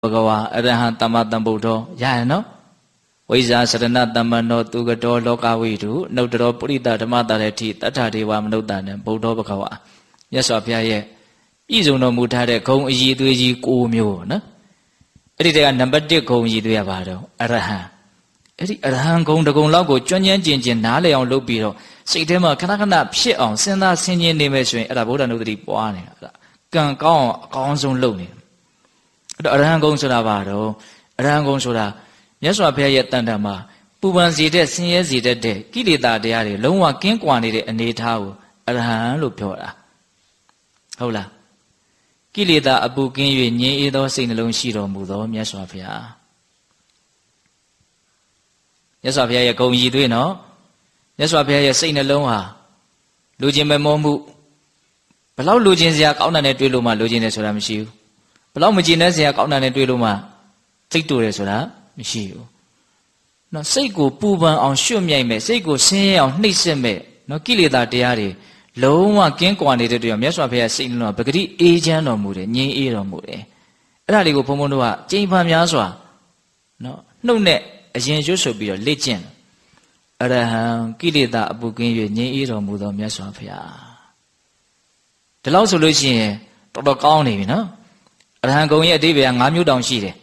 Bhagava Arahan Tamatambuddho Yano Visa Sarana Tamano Tugado Lokavidu Nodro Purita Tamadaleti Tatadiwa Nodan Buddho Bhagava Yes of Yaye Izuno Mutare Kong Yidu Kumyo no It is a number de Kong Yidu Avado Arahan Arahan Kong the Kong Logo Junyan Jin Nale on Lobiro Sitema Kanakana Pshit on Sena Senior Nimation at a Buddha Nudri Boane Gan Gong Zone Lone Arangong Sodavado, Arangong Soda, Yaswa Payet Tandama, Puban Zide, Senior Zide, Kilita Diari, Loma King Quantity and Netau, Arahan Lupora. Hola Kilita Abu King, Ye Edo Saint Lone Shiro Mudo, Yaswa Pia. Yaswa Pia Kong Yiduino, Yaswa Pia Saint Aloha, Lujin Memomu, Palau Lujin Zia Kauna Netuluma, Lujin Soramshu. Below Majina Zia Kauna Netuluma, take to Resura, Michiu. No Seiko Puban on Shumyame, Seiko Say on Niseme, no Kilida Diari, Loma King quantity to your Meswapia signal, Bagri agent or Mure, Ye Ero Mure. Radigo Pomonoa, Jimpa Yaswa. No net, as you should be a legend. Arahan Kilida Abukin, Ye Ero Mudo Meswapia. The law solution, Toto County, no? Arahan going a day and Gamu down sheet.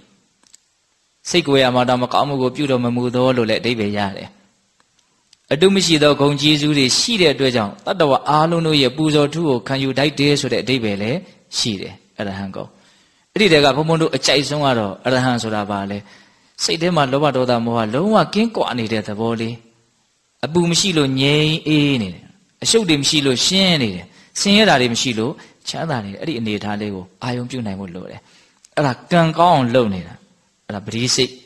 Sequia Madame Kamu Pudo Mamudo let David Yale. A domicido con Jesus is seated to a jump. That was Aluno ye buzo too, can you die there so that David seated Arahango. It is a Pomondo a chaisonado, Arahan Sodavale. Say them at Lovato da Moa, Loma King Quanity the body. A boom shilo nye in it. A show them shilo shen. Sing it at him shilo. Chadani, a in Italio, I am June I would load it. A gun gone lonely. A breezy.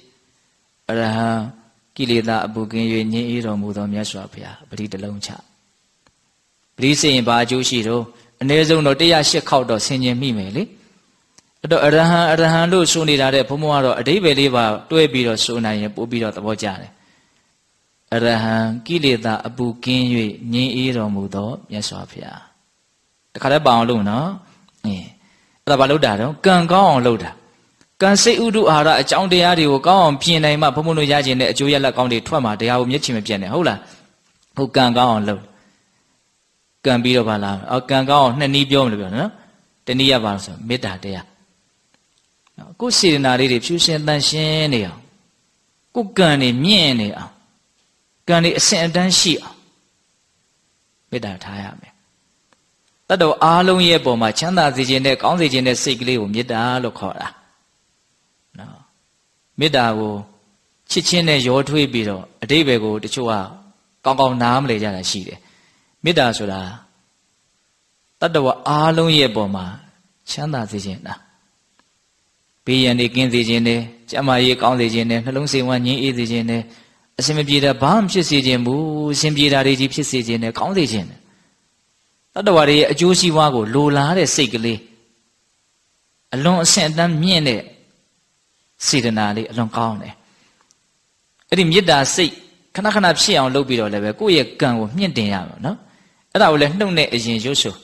A Kilida Bugin, Ye or Mudom Yaswapia, but eat the lone chap. Breezy in Baju Shiro, and there's no day I shake out or send ye me, Mele. Arahan lo soon did a Pomoro, a day believer, to a bit or soon I will be out of Wajane. Arahan Kilida Bugin, Ye or Mudo Yaswapia. The Calabound Luna, eh? The Baludaro, can go on loader. Can say Udu Ara, a John de Adi will go on Piana Pomono Yajin, a Julia County Twama, the Au Michim Piana, Hola, who can go on load. Can be of Alam, or can go on any Biom, the Nia Vansa, Meta dea. Go sit in a lady, if you send that Shania. Go gun in Mienia. Gun it send that she. Meta tire me. That do Alon Yebo, my Chanda, the Gene, County Gene, sickly, Mida Locora. No. Mida will Chichine, your twee beetle, a day ago, the Chua, Gong Nam Lejana Shide. Mida Soda. That do Alon Yebo, my Chanda, the Gene. Be and again the Gene, Jamaye, County Gene, Long say 1 year the Gene, a Simipida Bam Chisimu, Simpida Gene, County Gene. Otherwise, a juicy wago, Lola, sickly. A long sent them mean Sidanali, a long county. At him yet I say, Kanakana see on low below level, go ye gun with me, no? And I will let no net as usual.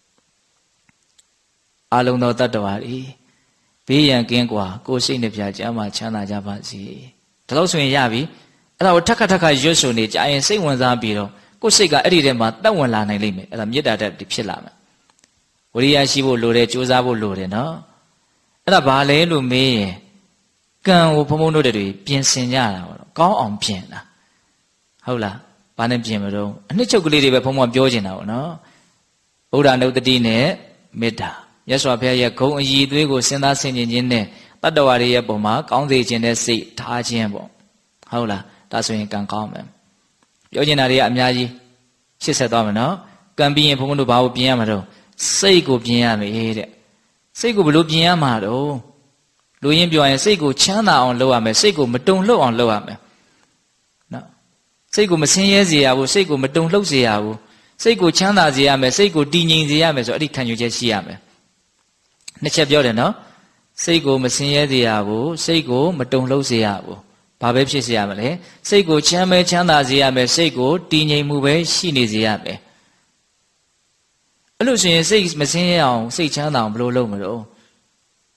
I don't know that way. Be and Gengua, go see the Piajama, Chana Javasi. The Los Yavi, and I will Takataka usually, I say one's are below. Go say got edited, but that one line limit, and I'm yet at the Pilama. Woria she will load it, Josabo loaded, no? And a ballet to me. Gun will promote it, Pien Senara, go on Piena. Hola, Panem Jimero, and the chocolate of Pomo Georgina, no? Oda know the dinner, Meta. Yes, I pay a co and ye do send us in Yene, but the Waria Boma, count the Gene say, Tajambo. Hola, that's when you can come. Yojinari Amyaji, she said, Domino, can be in Pomo Bao Piamado, say go Piam, say go blue Piamado. Louis and say go China on lower me, say go Madon low on lower me. No. Say go Messiah, will say go Madon low Ziao, say go China Ziame, say go Dinin Ziame, or can you just see me? Nature Jordan, no? Say go Messiah Ziao, say go Madon low Ziao. Pabepsi Ziame, say go Chame China Ziame, say go Dinin Mube, Shini Ziame. A Lucian says Messiah, say China on blow low.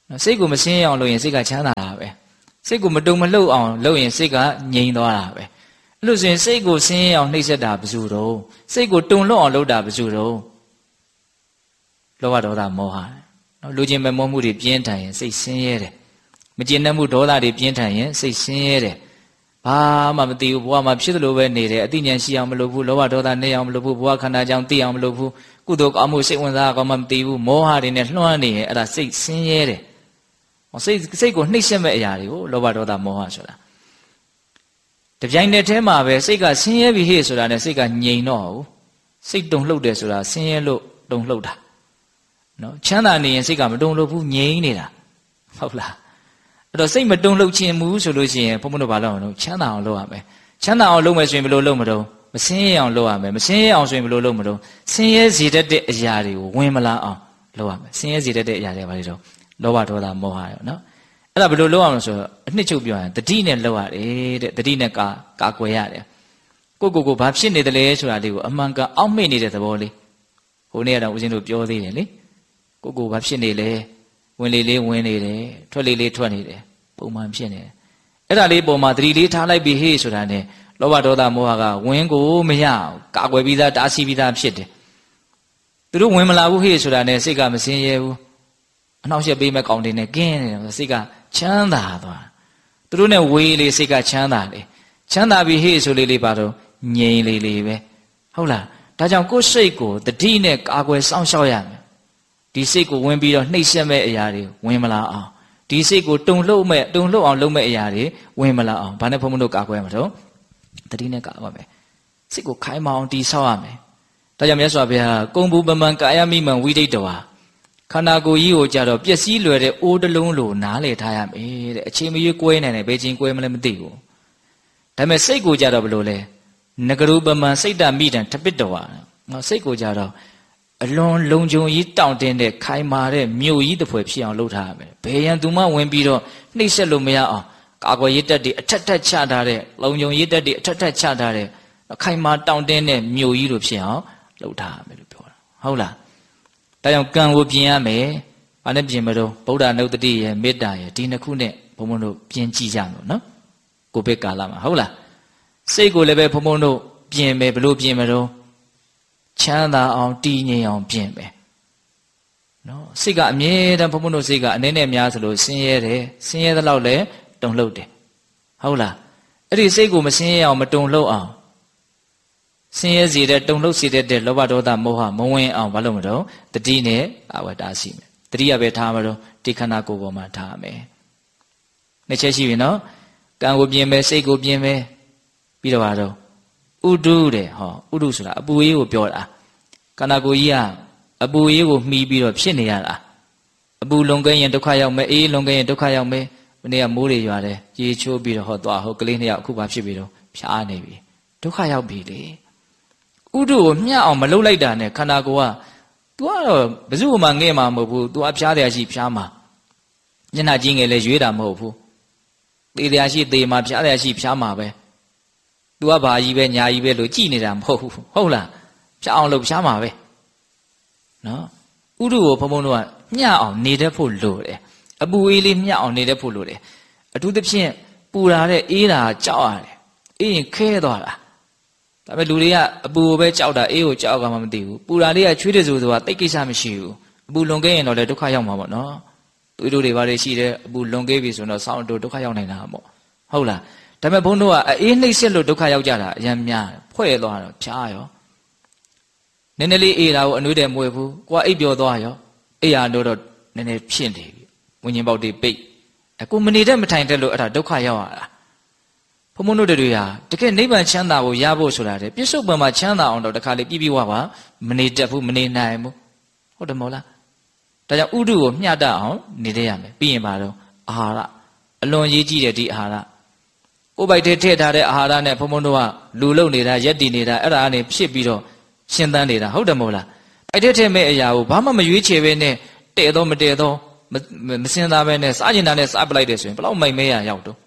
စိတ်ကိုမဆင်းရဲအောင်လုပ်ရင်စိတ်ကချမ်းသာတာပဲစိတ်ကိုမတုံမလှုပ်အောင်လုပ်ရင်စိတ်ကငြိမ်သွားတာပဲအဲ့လိုဆိုရင်စိတ်ကိုဆင်းရဲအောင်နှိပ်စက်တာဘယ်သူတော့စိတ်ကိုတုံလှုပ်အောင်လုပ်တာဘယ်သူတော့လောဘဒေါသမောဟနော်လူချင်းမဲ့မောမှုတွေပြင်းထန်ရင်စိတ်ဆင်းရဲတယ်မကျေနပ်မှုဒေါသတွေပြင်းထန်ရင်စိတ်ဆင်းရဲတယ်ဘာမှမသိဘူးဘဝမှာဖြစ်သလိုပဲနေတယ်အသိဉာဏ်ရှိအောင်မလုပ်ဘူးလောဘဒေါသနဲ့အောင်မလုပ်ဘူးဘဝခန္ဓာကြောင့်သိအောင်မလုပ်ဘူးကုသိုလ်ကောင်းမှုစိတ်ဝင်စားကောင်းမှမသိဘူးမောဟတွေနဲ့လွှမ်းနေရင်အဲ့ဒါစိတ်ဆင်းရဲတယ်စိတ်ကိုနှိပ်စက်မဲ့အရာတွေကိုလောဘဒေါသမောဟဆိုတာတပြိုင်တည်းထဲမှာပဲစိတ်ကဆင်းရဲပြီဟေ့ဆိုတာနဲ့စိတ်ကငြိမ်တော့ဘူးစိတ်တုန်လှုပ်တယ်ဆိုတာဆင်းရဲလို့တုန်လှုပ်တာနော်ချမ်းသာနေရင်စိတ်ကမတုန်လှုပ်ဘူးငြိမ်နေတာဟုတ်လားအဲ့တော့စိတ်မတုန်လှုပ်ခြင်းဘူးဆိုလို့ရှိရင်ဘုန်းဘုန်းတို့ဘာလုပ်အောင်လုပ်ချမ်းသာအောင်လုပ်ရမယ်ချမ်းသာအောင်လုပ်မယ်ဆိုရင်ဘယ်လိုလုပ်မလို့မဆင်းရဲအောင်လုပ်ရမယ်မဆင်းရဲအောင်ဆိုရင်ဘယ်လိုလုပ်မလို့ဆင်းရဲစေတတ်တဲ့အရာတွေကိုဝင်မလာအောင်လုပ်ရမယ်ဆင်းရဲစေတတ်တဲ့အရာတွေဘာတွေတော့လောဘဒေါသမောဟရောနော်အဲ့ဒါဘယ်လိုလုပ်အောင်လို့ဆိုတော့အနှစ်ချုပ်ပြောရင်တတိနဲ့လုပ်ရတယ်တဲ့တတိနဲ့ကာကွယ်ရတယ်ကိုဘာဖြစ်နေတယ်လဲဆိုတာလေးကိုအမှန်ကန်အောက်မေ့နေတဲ့သဘောလေးဟိုနေ့ကတော့ဦးဇင်းတို့ပြောသေးတယ်လေကိုဘာဖြစ်နေလဲဝင်လေလေးဝင်နေတယ်ထွက်လေလေးထွက်နေတယ်ပုံမှန်ဖြစ်နေတယ်အဲ့ဒါလေးပုံမှာတတိလေးထားလိုက်ပြီးဟေးဆိုတာနဲ့လောဘဒေါသမောဟကဝင်ကိုမရအောင်ကာကွယ်ပြီးသားတားဆီးပြီးသားဖြစ်တယ်သူတို့ဝင်မလာဘူးဟေးဆိုတာနဲ့စိတ်ကမစင်ရဲဘူးအနှောက်အယှက်ပေးမဲ့ကောင်းတင်နဲ့ကင်းနေတယ်စိတ်ကချမ်းသာသွားသူတို့နဲ့ဝေးလေစိတ်ကချမ်းသာလေချမ်းသာပြီးဟေ့ဆိုလေးပါတော့ငြိမ်လေပဲဟုတ်လားဒါကြောင့်ကိုယ်စိတ်ကိုတတိနဲ့ကာကွယ်စောင့်ရှောက်ရမယ်ဒီစိတ်ကိုဝင်ပြီးတော့နှိပ်စက်မဲ့အရာတွေဝင်မလာအောင်ဒီစိတ်ကိုတုန်လှုပ်အောင်လုပ်မဲ့အရာတွေဝင်မလာအောင်ဘာနဲ့ဘုံဘုံတို့ကာကွယ်မှာတော့တတိနဲ့ကာကွယ်မယ်စိတ်ကိုခိုင်မာအောင်တည်ဆောက်ရမယ်ဒါကြောင့်မြတ်စွာဘုရားကုံဘူပမံကာယမိမံဝိဒိတဝါခန္ဓာကိုယ်ကြီးကိုကြတော့ပျက်စီးလွယ်တဲ့အိုးတလုံးလိုနားလည်ထားရမယ်တဲ့အချိန်မရွေးကွဲနိုင်တယ်ဘယ်ချိန်ကွဲမလဲမသိဘူးဒါပေမဲ့စိတ်ကိုကြတော့ဘယ်လိုလဲနဂရုပမံစိတ်တမိတံထပစ်တော်နော်စိတ်ကိုကြတော့အလွန်လုံခြုံရေးတောင့်တင်းတဲ့ခိုင်မာတဲ့မြို့ကြီးတစ်ဖွဲဖြစ်အောင်လုပ်ထားရမယ်ဘယ်ရန်သူမှဝင်ပြီးတော့နှိပ်စက်လို့မရအောင်ကာကွယ်ရေးတပ်တွေအထက်ထက်ချထားတဲ့လုံခြုံရေးတပ်တွေအထက်ထက်ချထားတဲ့ခိုင်မာတောင့်တင်းတဲ့မြို့ကြီးလိုဖြစ်အောင်လုပ်ထားရမယ်လို့ပြောတာဟုတ်လားဒါကြောင့်ကံကိုပြင်ရမယ်။ဘာနဲ့ပြင်မလို့ဗုဒ္ဓနုတ္တိရဲ့မေတ္တာရဲ့ဒီနှစ်ခုနဲ့ဘုံဘုံတို့ပြင်ကြည့်ကြမယ်နော်။ကိုဗစ်ကာလမှာဟုတ်လား။စိတ်ကိုလည်းပဲဘုံဘုံတို့ပြင်မယ်ဘလို့ပြင်မလို့ချမ်းသာအောင်တည်ငြိမ်အောင်ပြင်မယ်။နော်စိတ်ကအမြဲတမ်းဘုံဘုံတို့စိတ်ကအနည်းနဲ့များဆိုလို့ဆင်းရဲတယ်။ဆင်းရဲသလောက်လည်းတုန်လှုပ်တယ်။ဟုတ်လား။အဲ့ဒီစိတ်ကိုမဆင်းရဲအောင်မတုန်လှုပ်အောင်ဆင်းရဲစေတဲ့တုန်လှုပ်စေတဲ့လောဘဒေါသမောဟမဝင်အောင်ဘာလို့မတော့တတိနဲ့အဝတ္တာရှိမယ်တတိကပဲထားမလို့ဒီခန္ဓာကိုယ်ပေါ်မှာထားမယ်နှစ်ချက်ရှိပြီနော်ကံကိုပြင်မယ်စိတ်ကိုပြင်မယ်ပြီးတော့ဘာတော့ဥဒုတဲ့ဟောဥဒုဆိုတာအပူအေးကိုပြောတာခန္ဓာကိုယ်ကြီးကအပူအေးကိုမှီပြီးတော့ဖြစ်နေရတာအပူလွန်ကဲရင်ဒုက္ခရောက်မယ်အေးလွန်ကဲရင်ဒုက္ခရောက်မယ်မနေ့ကမိုးတွေရွာတယ်ရေချိုးပြီးတော့ဟောသွားဟိုကလေးနှစ်ယောက်အခုဘာဖြစ်ပြီးတော့ဖြားနေပြီဒုက္ခရောက်ပြီလေဥဒုကိုမျှအောင်မလုပ်လိုက်တာနဲ့ခန္ဓာကိုယ်က तू ကတော့ဘယ်သူမှငဲ့မှာမဟုတ်ဘူး तू အဖျားတရားရှိဖျားမှာမျက်နှာကြီးငယ်လဲရွေးတာမဟုတ်ဘူးသေတရားရှိသေမှာဖျားတရားရှိဖျားမှာပဲ तू ကဘာကြီးပဲညာကြီးပဲလို့ကြည်နေတာမဟုတ်ဘူးဟုတ်လားဖျားအောင်လို့ဖျားမှာပဲနော်ဥဒုကိုဘုံဘုံတို့ကမျှအောင်နေတတ်ဖို့လိုတယ်အပူအေးလေးမျှအောင်နေတတ်ဖို့လိုတယ်အထူးသဖြင့်ပူလာတဲ့အေးတာကြောက်ရတယ်အေးရင်ခဲသွားတာဒါပေမဲ့လူတွေကအပူကိုပဲကြောက်တာအေးကိုကြောက်ကမှမသိဘူးပူလာလေးကချွေးတဲ့ဆိုဆိုတာတိတ်ကိစ္စမရှိဘူးအပူလွန်ခဲ့ရင်တော့လည်းဒုက္ခရောက်မှာပေါ့နော်သူတို့တွေဘာတွေရှိတယ်အပူလွန်ခဲ့ပြီဆိုတော့ဆောင်းတို့ဒုက္ခရောက်နေတာပေါ့ဟုတ်လားဒါပေမဲ့ဘုန်းတို့ကအေးနှိမ့်ဆက်လို့ဒုက္ခရောက်ကြတာအရင်များဖွဲ့သွားတော့ဖြားရောနည်းနည်းလေးအေးတာကိုအနှွေးတယ်မွေဘူးကိုကအိပ်ပျော်သွားရောအိယာတို့တော့နည်းနည်းဖြစ်နေပြီဝิญဉ်ပေါက်တွေပိတ်အခုမနေတဲ့မထိုင်တဲ့လို့အဲ့ဒါဒုက္ခရောက်ရတာဘုံဘုံတို့တွေဟာတကယ်နိဗ္ဗာန်ချမ်းသာကိုရဖို့ဆိုတာတဲ့ပြစ္ဆုတ်ပံမှာချမ်းသာအောင်တော့တခါလေပြဝပါမနေတတ်ဘူးမနေနိုင်ဘူးဟုတ်တယ်မဟုတ်လားဒါကြောင့်ဥဒုကိုမျှတအောင်နေတဲ့ရမယ်ပြီးရင်ပါတော့အာဟာရအလွန်ရေးကြည့်တဲ့ဒီအာဟာရကိုယ်ပိုက်ထဲထည့်ထားတဲ့အာဟာရနဲ့ဘုံဘုံတို့ကလူလုံနေတာရက်တည်နေတာအဲ့ဒါကနေဖြစ်ပြီးတော့ရှင်းသန်းနေတာဟုတ်တယ်မဟုတ်လားပိုက်ထဲထည့်မဲ့အရာကိုဘာမှမရွေးချယ်ပဲနဲ့တဲ့တော့မတဲ့တော့မစင်သားပဲနဲ့စားကျင်တာနဲ့စားပလိုက်တယ်ဆိုရင်ဘလောက်မိုက်မဲရရောက်တော့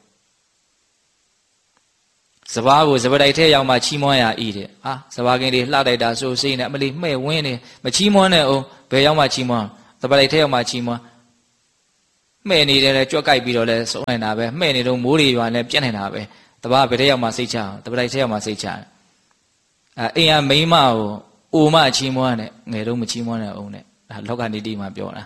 စဘာကိုစပတိုက်ထဲရောက်မှချီးမွမ်းရဤတဲ့ဟာစဘာကင်းတွေလှတိုက်တာဆိုစိနဲ့အမလီမှဲ့ဝင်းနေမချီးမွမ်းနဲ့အောင်ဘယ်ရောက်မှချီးမွမ်းစပတိုက်ထဲရောက်မှချီးမွမ်းမှဲ့နေတယ်လဲကြွက်ကြိုက်ပြီးတော့လဲစုံနေတာပဲမှဲ့နေတော့မိုးတွေရွာလဲပြက်နေတာပဲတပတ်ဘယ်တဲ့ရောက်မှစိတ်ချအောင်တပတ်တိုင်းဆက်ရောက်မှစိတ်ချအိမ်ကမိန်းမကိုအိုမချီးမွမ်းနဲ့ငယ်တော့မချီးမွမ်းနဲ့အောင်နဲ့ဒါလောကနေတိမှာပြောတာ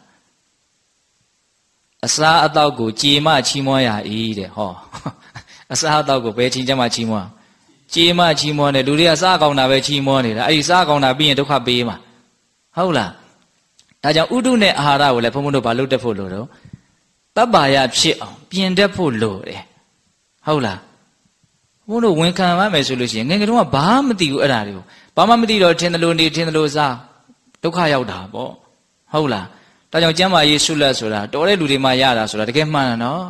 အစားအသောက်ကိုကြေမချီးမွမ်းရ၏တဲ့ဟောအစားအသောက်ကိုဘယ်ချင်းကြမှာချီးမွမ်းကြေမချီးမွမ်းတယ်လူတွေကစားကောင်းတာပဲချီးမွမ်းနေတာအဲ့ဒီစားကောင်းတာပြီးရင်ဒုက္ခပေးမှာဟုတ်လားဒါကြောင့်ဥဒုနဲ့အာဟာရကိုလည်းဘုန်းဘုန်းတို့ဘာလုပ်တတ်ဖို့လို့တော့တပ္ပါယဖြစ်အောင်ပြင်တတ်ဖို့လိုတယ်ဟုတ်လားဘုန်းတို့ဝန်ခံရမယ်ဆိုလို့ရှိရင်ငယ်ငယ်တုန်းကဘာမှမသိဘူးအဲ့ဒါတွေကိုဘာမှမသိတော့ထင်တယ်လို့နေထင်တယ်လို့စားဒုက္ခရောက်တာပေါ့ဟုတ်လားဒါကြောင့်ကျမ်းမာရေးဆုလက်ဆိုတာတော်တဲ့လူတွေမှရတာဆိုတာတကယ်မှန်တယ်နော်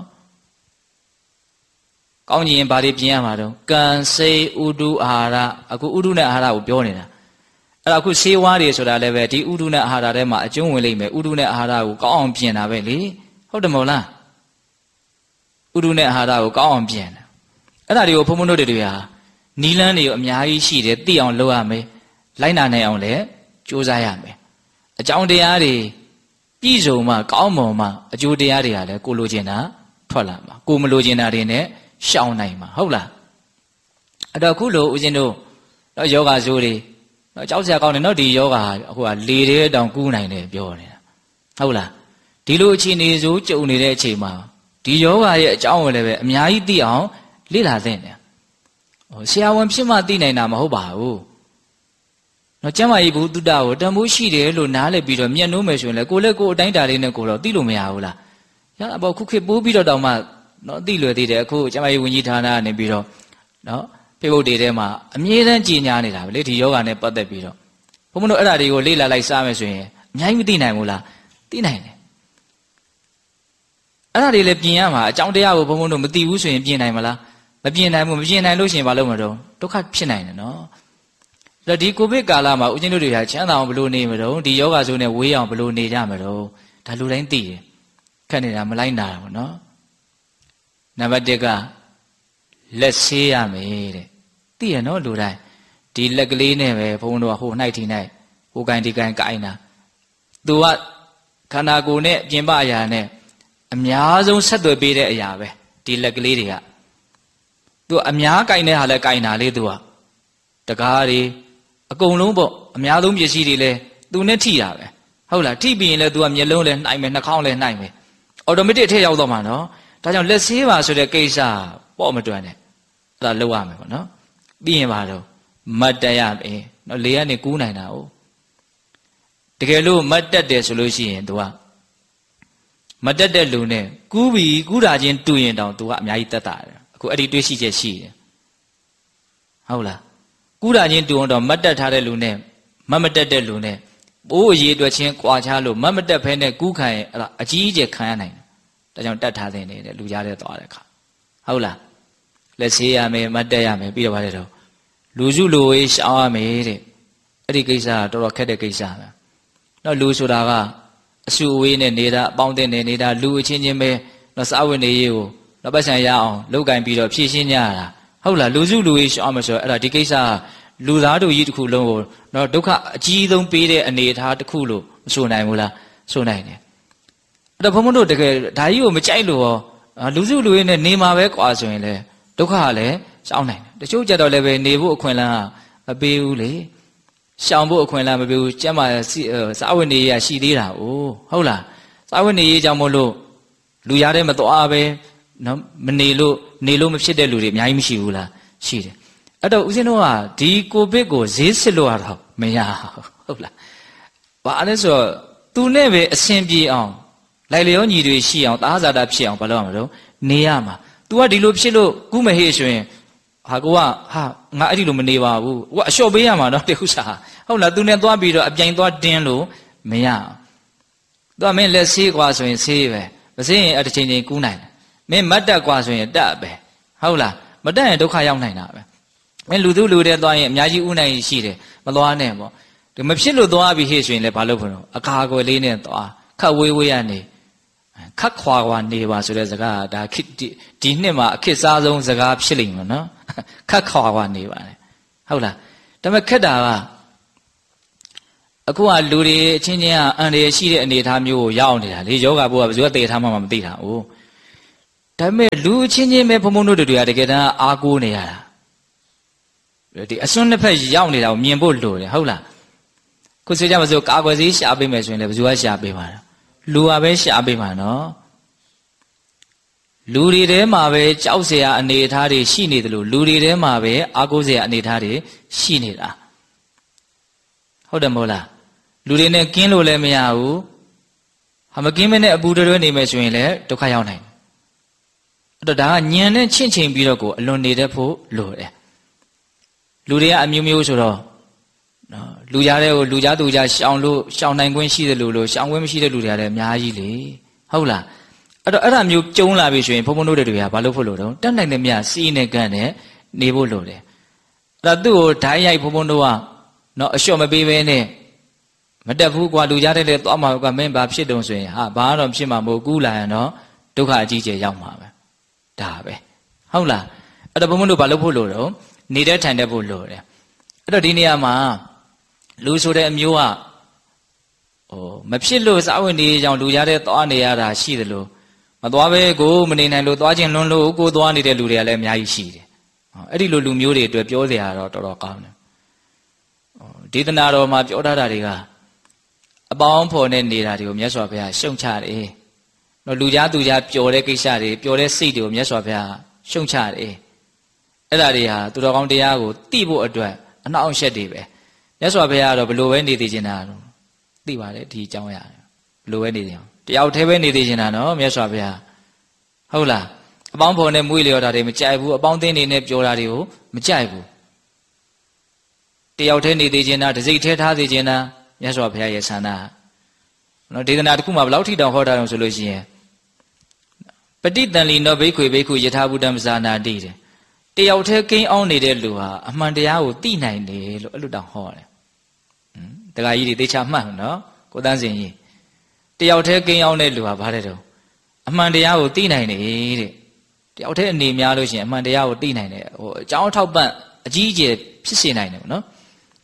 ကောင်းကြီးရင်ဘာတွေပြင်ရမှာတော့ကံစိတ်ဥဒုအာဟာရအခုဥဒုနဲ့အာဟာရကိုပြောနေတာအဲ့ဒါအခုဆေးဝါးတွေဆိုတာလည်းပဲဒီဥဒုနဲ့အာဟာရထဲမှာအကျုံးဝင်လိမ့်မယ်ဥဒုနဲ့အာဟာရကိုကောင်းအောင်ပြင်တာပဲလေဟုတ်တယ်မဟုတ်လားဥဒုနဲ့အာဟာရကိုကောင်းအောင်ပြင်တာအဲ့ဒါတွေကိုဘုံဘုံတို့တွေဟာနီလန်းတွေကိုအများကြီးရှိတယ်သိအောင်လုပ်ရမယ်လိုက်နာနိုင်အောင်လည်းကြိုးစားရမယ်အကြောင်းတရားတွေပြည့်စုံမှကောင်းမွန်မှအကျိုးတရားတွေကလည်းကိုလိုချင်တာထွက်လာမှာကိုမလိုချင်တာတွေနဲ့ရှောင်နိုင်မှာဟုတ်လားအဲ့တော့ခုလိုဦးဇင်းတို့တော့ယောဂဇိုးတွေတော့ကြောက်စရာကောင်းတယ်နော်ဒီယောဂအခုကလေတဲ့တောင်ကူးနိုင်တယ်ပြောနေတာဟုတ်လားဒီလိုအခြေအနေဆိုကြုံနေတဲ့အချိန်မှာဒီယောဂရဲ့အကြောင်းကိုလည်းပဲအများကြီးသိအောင်လေ့လာသင့်တယ်ဆရာဝန်ဖြစ်မှသိနိုင်တာမဟုတ်ပါဘူးနော်ကျမ်းမာရေးဘုဒ္ဓကိုတန်ဖိုးရှိတယ်လို့နားလည်ပြီးတော့မျက်နှိုးမယ်ဆိုရင်လည်းကိုယ်လည်းကိုယ်အတိုင်းတာလေးနဲ့ကိုယ်တော့သိလို့မရဘူးလားရတာပေါ့ခုခေတ်ပိုးပြီးတော့တောင်မှနော်သိလွယ်သေးတယ်အခုကျမ်းမာရေးဝန်ကြီးဌာနကနေပြီးတော့နော်ဖေဘုတ်တွေထဲမှာအမြဲတမ်းကြီးညာနေတာပဲလေဒီယောဂနဲ့ပတ်သက်ပြီးတော့ဘုန်းဘုန်းတို့အဲ့ဒါတွေကိုလေ့လာလိုက်စားမယ်ဆိုရင်အများကြီးမသိနိုင်ဘူးလားသိနိုင်တယ်အဲ့ဒါတွေလည်းပြင်ရမှာအကြောင်းတရားကိုဘုန်းဘုန်းတို့မသိဘူးဆိုရင်ပြင်နိုင်မလားမပြင်နိုင်ဘူးမပြင်နိုင်လို့ရှိရင်ဘာလုပ်မလို့ဒုက္ခဖြစ်နိုင်တယ်နော်အဲ့တော့ဒီကိုဗစ်ကာလမှာဦးဇင်းတို့တွေဟာချမ်းသာအောင်ဘယ်လိုနေမလို့ဒီယောဂဆိုးနဲ့ဝေးအောင်ဘယ်လိုနေကြမလို့ဒါလူတိုင်းသိတယ်ခက်နေတာမလိုက်နာတာပေါ့နော်နံပါတ်1ကလက်ဆေးရမယ်တဲ့သိရနော်လူတိုင်းဒီလက်ကလေးနဲ့ပဲဘုန်းတော်ကဟို၌ထိ၌ဟိုကိုင်ဒီကိုင်ကိုင်တာသူကခန္ဓာကိုယ်နဲ့ပြင်ပအရာနဲ့အများဆုံးဆက်သွယ်ပေးတဲ့အရာပဲဒီလက်ကလေးတွေကသူအများကိုင်တဲ့ဟာလဲကိုင်တာလေးသူကတကားတွေအကုန်လုံးပေါ့အများဆုံးပစ္စည်းတွေလဲသူနဲ့ထိတာပဲဟုတ်လားထိပြီးရင်လဲသူကမျက်လုံးလဲနှိုက်မယ်နှာခေါင်းလဲနှိုက်မယ်အော်တိုမက်တစ်ထည့်ရောက်တော့မှာနော်ဒါကြောင့်လက်ဆေးပါဆိုတဲ့ကိစ္စပေါ့မတွန်းနဲ့အဲ့ဒါလုပ်ရမယ်ပေါ့နော်ပြီးရင်ပါတော့မတ်တက်ရမယ်နော်လေကနေကူးနိုင်တာ哦တကယ်လို့မတ်တက်တယ်ဆိုလို့ရှိရင်သူကမတက်တဲ့လူနဲ့ကူးပြီးကူးတာချင်းတူရင်တောင်သူကအများကြီးတက်တာတယ်အခုအဲ့ဒီတွေးရှိချက်ရှိတယ်ဟုတ်လားကူးတာချင်းတူအောင်တော့မတ်တက်ထားတဲ့လူနဲ့မတက်တဲ့လူနဲ့ဘိုးအရေးအတွက်ချင်းကြွာချလို့မတက်ဖဲနဲ့ကူးခံရင်အဲ့ဒါအကြီးအကျယ်ခံရနိုင်တယ်ဒါကြောင့်တက်ထားတဲ့နေတဲ့လူကြားတဲ့သွားတဲ့ခါဟုတ်လားလက်ဆေးရမယ်မတက်ရမယ်ပြီးတော့ဗါတဲ့တော့လူစုလူဝေးရှောင်ရမယ်တဲ့အဲ့ဒီကိစ္စကတော်တော်ခက်တဲ့ကိစ္စပဲနော်လူဆိုတာကအစုအဝေးနဲ့နေတာအပေါင်းအသင်းနဲ့နေတာလူအချင်းချင်းပဲနော်စာဝတ်နေရေးကိုတော့ပတ်စံရအောင်လုပ်ကင်ပြီးတော့ဖြည့်ရှင်းကြရတာဟုတ်လားလူစုလူဝေးရှောင်မယ်ဆိုတော့အဲ့ဒါဒီကိစ္စကလူသားတို့ကြီးတစ်ခုလုံးကိုနော်ဒုက္ခအကြီးဆုံးပေးတဲ့အနေအထားတစ်ခုလို့မဆိုနိုင်ဘူးလားဆိုနိုင်တယ်အဲ့တော့ဘုန်းဘုန်းတို့တကယ်ဒါကြီးကိုမကြိုက်လို့ရောလူစုလူဝေးနဲ့နေမှာပဲကွာဆိုရင်လေဒုက္ခကလည်းရှောင်နိုင်တယ်တချို့ကြတော့လည်းပဲနေဖို့အခွင့်အလမ်းကမပေးဘူးလေရှောင်ဖို့အခွင့်အလမ်းမပေးဘူးကျမ်းမာစာဝတ်နေရေးရှိသေးတာ哦ဟုတ်လားစာဝတ်နေရေးကြောင့်မို့လို့လူရတဲ့မသွားပဲနော်မနေလို့မဖြစ်တဲ့လူတွေအများကြီးမရှိဘူးလားရှိတယ်အဲ့တော့ဦးဇင်းတို့ကဒီကိုဗစ်ကိုဈေးစစ်လို့ရတော့မရဟုတ်လားဘာလဲဆိုတော့သူနဲ့ပဲအဆင်ပြေအောင်လိုက်လျောညီတွေရှိအောင်သားစားတာဖြစ်အောင်ဘာလုပ်ရမလဲနေရမှာ तू ကဒီလိုဖြစ်လို့ကူးမဟေ့ဆိုရင်ဟာကိုကဟာငါအဲ့ဒီလိုမနေပါဘူးဟိုကအလျှော့ပေးရမှာနော်တခုစားဟုတ်လား तू နဲ့သွားပြီးတော့အပြိုင်သွားတင်းလို့မရအောင် तू ကမင်းလက်ဆေးကွာဆိုရင်ဆေးပဲမဆေးရင်အတစ်ချိန်ချင်းကူးနိုင်တယ်မင်းမတ်တက်ကွာဆိုရင်တက်ပဲဟုတ်လားမတက်ရင်ဒုက္ခရောက်နိုင်တာပဲမင်းလူသူလူတဲ့သွားရင်အများကြီးဥနိုင်ရှိတယ်မသွားနဲ့ပေါ့ဒီမဖြစ်လို့သွားပြီးဟေ့ဆိုရင်လည်းဘာလုပ်ဖို့တော့အကာအကွယ်လေးနဲ့သွားခတ်ဝေးဝေးရနေခတ်ခွာခွာနေပါဆိုတဲ့စကားဒါဒီနှစ်မှာအခစ်စားဆုံးစကားဖြစ်လိမ့်မယ်နော်ခတ်ခွာခွာနေပါလေဟုတ်လားဒါပေမဲ့ခက်တာကအခုကလူတွေအချင်းချင်းကအန္တရာယ်ရှိတဲ့အနေအထားမျိုးကိုရောက်နေတာလေယောဂဘုရားဘယ်သူကတည်ထားမှမသိတာ哦ဒါပေမဲ့လူအချင်းချင်းပဲဘုံဘုံတို့တွေကတကယ်တမ်းအားကိုးနေရတာဒီအစွန်းတစ်ဖက်ရောက်နေတာကိုမြင်ဖို့လိုတယ်ဟုတ်လားခုဆိုကြပါစို့ကာကွယ်ဆေးရှာပေးမယ်ဆိုရင်လည်းဘယ်သူကရှာပေးမှာလဲလူကပဲရှာပေးမှာနော်လူတွေထဲမှာပဲကြောက်เสียအနေအထားတွေရှိနေတယ်လို့လူတွေထဲမှာပဲအားကိုးเสียအနေအထားတွေရှိနေတာဟုတ်တယ်မဟုတ်လားလူတွေနဲ့ကင်းလို့လည်းမရဘူးဟာမကင်းမနဲ့အပူတွဲနေမယ်ဆိုရင်လည်းဒုက္ခရောက်နိုင်အဲ့တော့ဒါကညံနဲ့ချင့်ချိန်ပြီးတော့ကိုအလွန်နေတတ်ဖို့လိုတယ်လူတွေကအမျိုးမျိုးဆိုတော့နော်လူကြားတဲ့ကိုလူကြားသူကြားရှောင်လို့ရှောင်နိုင်ခွင့်ရှိတယ်လို့ရှောင်ခွင့်မရှိတဲ့လူတွေကလည်းအများကြီးလေဟုတ်လားအဲ့တော့အဲ့ဒါမျိုးကျုံလာပြီဆိုရင်ဘုံဘုံတို့တွေကဘာလို့ဖို့လို့တော့တက်နိုင်တဲ့မြစီးနဲ့ကန့်နဲ့နေဖို့လိုတယ်အဲ့ဒါသူ့ကိုဓာတ်ရိုက်ဘုံဘုံတို့ကနော်အလျှော့မပေးဘဲနဲ့မတက်ဘူးကွာလူကြားတဲ့သွားမှာကမင်းဘာဖြစ်တုံးဆိုရင်ဟာဘာတော့ဖြစ်မှာမဟုတ်ကူးလာရင်တော့ဒုက္ခအကြီးကျယ်ရောက်မှာပဲဒါပဲဟုတ်လားအဲ့တော့ဘုံဘုံတို့ဘာလို့ဖို့လို့တော့နေတဲ့ထိုင်တဲ့ဖို့လိုတယ်အဲ့တော့ဒီနေရာမှာလူဆိုတဲ့အမျိုးကမဖြစ်လို့စာဝင်နေကြောင်လူကြားတဲ့သွားနေရတာရှိတယ်လို့မသွားပဲကိုမနေနိုင်လို့သွားခြင်းလွန်းလို့ကိုသွားနေတဲ့လူတွေကလည်းအများကြီးရှိတယ်အဲ့ဒီလိုလူမျိုးတွေအတွက်ပြောစရာတော့တော်တော်ကောင်းတယ်ဒေသနာတော်မှာပြောထားတာတွေကအပေါင်းဖော်နဲ့နေတာတွေကိုမြတ်စွာဘုရားရှုံချတယ်နော်လူကြားသူကြားပျော်တဲ့ကိစ္စတွေပျော်တဲ့စိတ်တွေကိုမြတ်စွာဘုရားရှုံချတယ်အဲ့ဒါတွေဟာသူတော်ကောင်းတရားကိုသိဖို့အတွက်အနှောင့်အယှက်တွေပဲမြတ်စွာဘုရားကတော့ဘယ်လိုပဲနေသေးချင်တာလို့သိပါတယ်ဒီအကြောင်းအရာဘယ်လိုပဲနေသေးအောင်တယောက်တည်းပဲနေသေးချင်တာနော်မြတ်စွာဘုရားဟုတ်လားအပေါင်းဖော်နဲ့မွေးလျော်တာတွေမကြိုက်ဘူးအပေါင်းအသင်းတွေနဲ့ပျော်တာတွေကိုမကြိုက်ဘူးတယောက်တည်းနေသေးချင်တာတစိမ့်ထဲထားသေးချင်တာမြတ်စွာဘုရားရဲ့ဆန္ဒနော်ဒေသနာတစ်ခုမှာဘယ်လောက်ထိတောင်ဟောတာအောင်ဆိုလို့ရှိရင်ပဋိတန်လီနောဘိက္ခွေဘိက္ခုယထာဘုဒ္ဓမဇာနာတိတယ်တယောက်တည်းကိန်းအောင်နေတဲ့လူဟာအမှန်တရားကိုသိနိုင်တယ်လို့အဲ့လိုတောင်ဟောတယ်တခါကြီးတွေသိချမှတ်နော်ကိုတန်းစင်ကြီးတယောက်တည်းကိန်းအောင်တဲ့လူဟာဘာတဲ့တော့အမှန်တရားကိုသိနိုင်တယ်တဲ့တယောက်တည်းအနေများလို့ရှိရင်အမှန်တရားကိုသိနိုင်တယ်ဟိုအကြောင်းထောက်ပံ့အကြီးအကျယ်ဖြစ်စေနိုင်တယ်နော်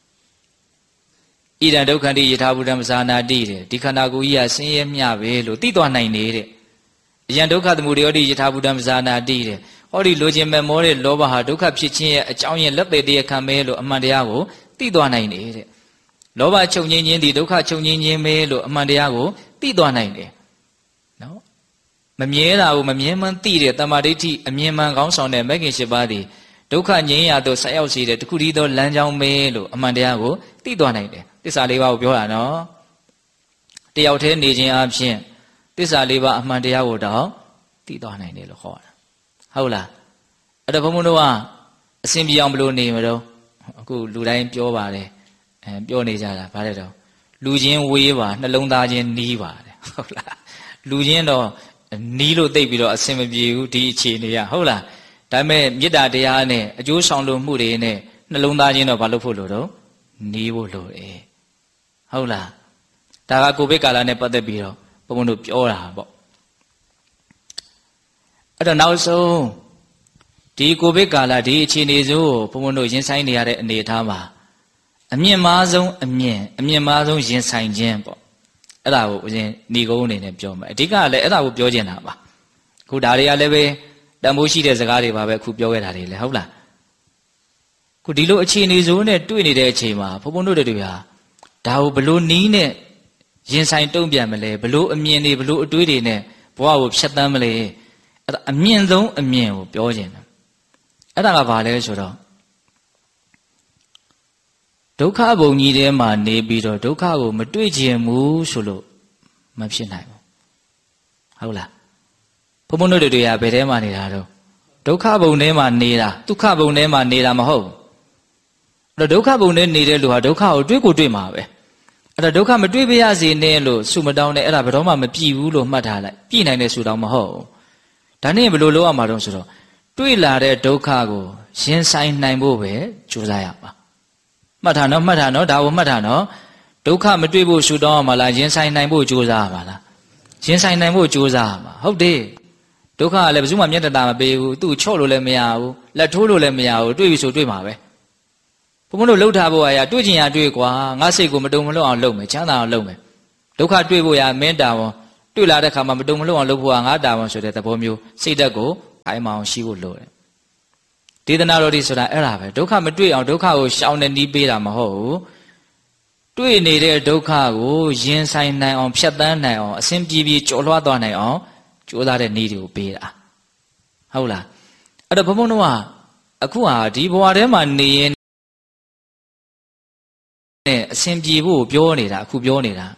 ဣဒံဒုက္ခတိယထာဘုဒ္ဓမဇာနာတိတဲ့ဒီခန္ဓာကိုယ်ကြီးကဆင်းရဲမျှပဲလို့သိသွားနိုင်တယ်တဲ့အယံဒုက္ခသမုဒယတိယထာဘုဒ္ဓမဇာနာတိတဲ့ဟောဒီလိုချင်မဲ့မောတဲ့လောဘဟာဒုက္ခဖြစ်ခြင်းရဲ့အကြောင်းရင်းလက်ပေတရားခံပဲလို့အမှန်တရားကိုသိသွားနိုင်တယ်တဲ့လောဘချုပ်ငြိမ်းခြင်းဒီဒုက္ခချုပ်ငြိမ်းခြင်းပဲလို့အမှန်တရားကိုသိသွားနိုင်တယ်နော်မမြဲတာကိုမမြဲမှန်းသိတဲ့တမ္မာဒိဋ္ဌိအမြင်မှန်ကောင်းဆောင်တဲ့မဂ္ဂင်၈ပါးဒီဒုက္ခငြိမ်းရာသို့ဆက်ရောက်စေတဲ့တခုတည်းသောလမ်းကြောင်းပဲလို့အမှန်တရားကိုသိသွားနိုင်တယ်သစ္စာလေးပါးကိုပြောတာနော်တယောက်တည်းနေခြင်းအပြင်သစ္စာလေးပါးအမှန်တရားကိုတော့သိသွားနိုင်တယ်လို့ခေါ်တာဟုတ်လားအဲ့တော့ဘုံဘုံတို့ကအစဉ်ပြေအောင်ဘယ်လိုနေမလို့အခုလူတိုင်းပြောပါတယ်ပြောနေကြတာဗါတဲ့တော့လူချင်းဝေးပါနှလုံးသားချင်းနီးပါတယ်ဟုတ်လားလူချင်းတော့နီးလို့သိပ်ပြီးတော့အစဉ်မပြေဘူးဒီအခြေအနေကဟုတ်လားဒါပေမဲ့မေတ္တာတရားနဲ့အကျိုးဆောင်လို့မှုတွေနဲ့နှလုံးသားချင်းတော့ဘာလို့ဖို့လို့တော့နီးဖို့လို့ဟုတ်လားဒါကကိုဗစ်ကာလနဲ့ပတ်သက်ပြီးတော့ဘုံဘုံတို့ပြောတာပေါ့အဲ့တော့နောက်ဆုံးဒီကိုဗစ်ကာလဒီအခြေအနေဆိုဘုံဘုံတို့ရင်ဆိုင်နေရတဲ့အနေအထားမှာအမြင့်မားဆုံးအမြင့်မားဆုံးရင်ဆိုင်ခြင်းပေါ့အဲ့ဒါကိုဦးဇင်းညီကုန်းအနေနဲ့ပြောမယ်အဓိကလည်းအဲ့ဒါကိုပြောချင်တာပါအခုဒါတွေကလည်းပဲတန်ဖိုးရှိတဲ့စကားတွေပါပဲအခုပြောခဲ့တာတွေလည်းဟုတ်လားခုဒီလိုအခြေအနေဆိုးနဲ့တွေ့နေတဲ့အချိန်မှာဘုံဘုံတို့တွေဟာဒါကိုဘလို့နီးနဲ့ရင်ဆိုင်တုံ့ပြန်မလဲဘလို့အမြင်တွေဘလို့အတွေးတွေနဲ့ဘဝကိုဖြတ်သန်းမလဲအဲ့ဒါအမြင့်ဆုံးအမြင်ကိုပြောချင်တယ်အဲ့ဒါကဘာလဲဆိုတော့ဒုက္ခဘုံကြီးထဲမှာနေပြီးတော့ဒုက္ခကိုမတွေ့ခြင်းဘူးဆိုလို့မဖြစ်နိုင်ဘူးဟုတ်လားဘုံဘုံတို့တွေကဘယ်ထဲမှာနေတာတော့ဒုက္ခဘုံထဲမှာနေတာဒုက္ခဘုံထဲမှာနေတာမဟုတ်ဘူးအဲ့တော့ဒုက္ခဘုံထဲနေတဲ့လူဟာဒုက္ခကိုတွေ့ကိုတွေ့မှာပဲအဲ့တော့ဒုက္ခမတွေ့ပါရစေနဲ့လို့ဆုမတောင်းနဲ့အဲ့ဒါဘယ်တော့မှမပြည့်ဘူးလို့မှတ်ထားလိုက်ပြည့်နိုင်တဲ့ဆုတောင်းမဟုတ်ဘူးဒါနဲ့ဘယ်လိုလုပ်ရမှာတော့ဆိုတော့တွေ့လာတဲ့ဒုက္ခကိုရင်ဆိုင်နိုင်ဖို့ပဲကြိုးစားရပါမှတ်ထားနော်ဒါကိုမှတ်ထားနော်ဒုက္ခမတွေ့ဖို့ဆုတောင်းရမှာလားရင်ဆိုင်နိုင်ဖို့ကြိုးစားရမှာလားရင်ဆိုင်နိုင်ဖို့ကြိုးစားရမှာဟုတ်တယ်ဒုက္ခကလည်းဘယ်သူမှမျက်တတာမပေးဘူးသူ့ချော့လို့လည်းမရဘူးလက်ထိုးလို့လည်းမရဘူးတွေ့ပြီဆိုတွေ့မှာပဲဘုံဘုံတို့လှုပ်ထားဖို့ရတွေ့ချင်ရတွေ့ကွာငါစိတ်ကိုမတုံမလွတ်အောင်လုပ်မယ်ချမ်းသာအောင်လုပ်မယ်ဒုက္ခတွေ့ဖို့ရမင်းတာဝန်တွေ့လာတဲ့ခါမှာမတုံမလွတ်အောင်လုပ်ဖို့ကငါတာဝန်ဆိုတဲ့သဘောမျိုးစိတ်ဓာတ်ကိုခိုင်မာအောင်ရှိဖို့လိုတယ်ဒေသနာတော်ဒီဆိုတာအဲ့ဒါပဲဒုက္ခမတွေ့အောင်ဒုက္ခကိုရှောင်နေနီးပေးတာမဟုတ်ဘူးတွေ့နေတဲ့ဒုက္ခကိုရင်ဆိုင်နိုင်အောင်ဖြတ်သန်းနိုင်အောင်အစဉ်ပြေပြေကျော်လွှားသွားနိုင်အောင်ကြိုးစားတဲ့နည်းတွေကိုပေးတာဟုတ်လားအဲ့တော့ဘုံဘုံတို့ကအခုဟာဒီဘဝထဲမှာနေရင်အစဉ်ပြေဖို့ပြောနေတာအခုပြောနေတာ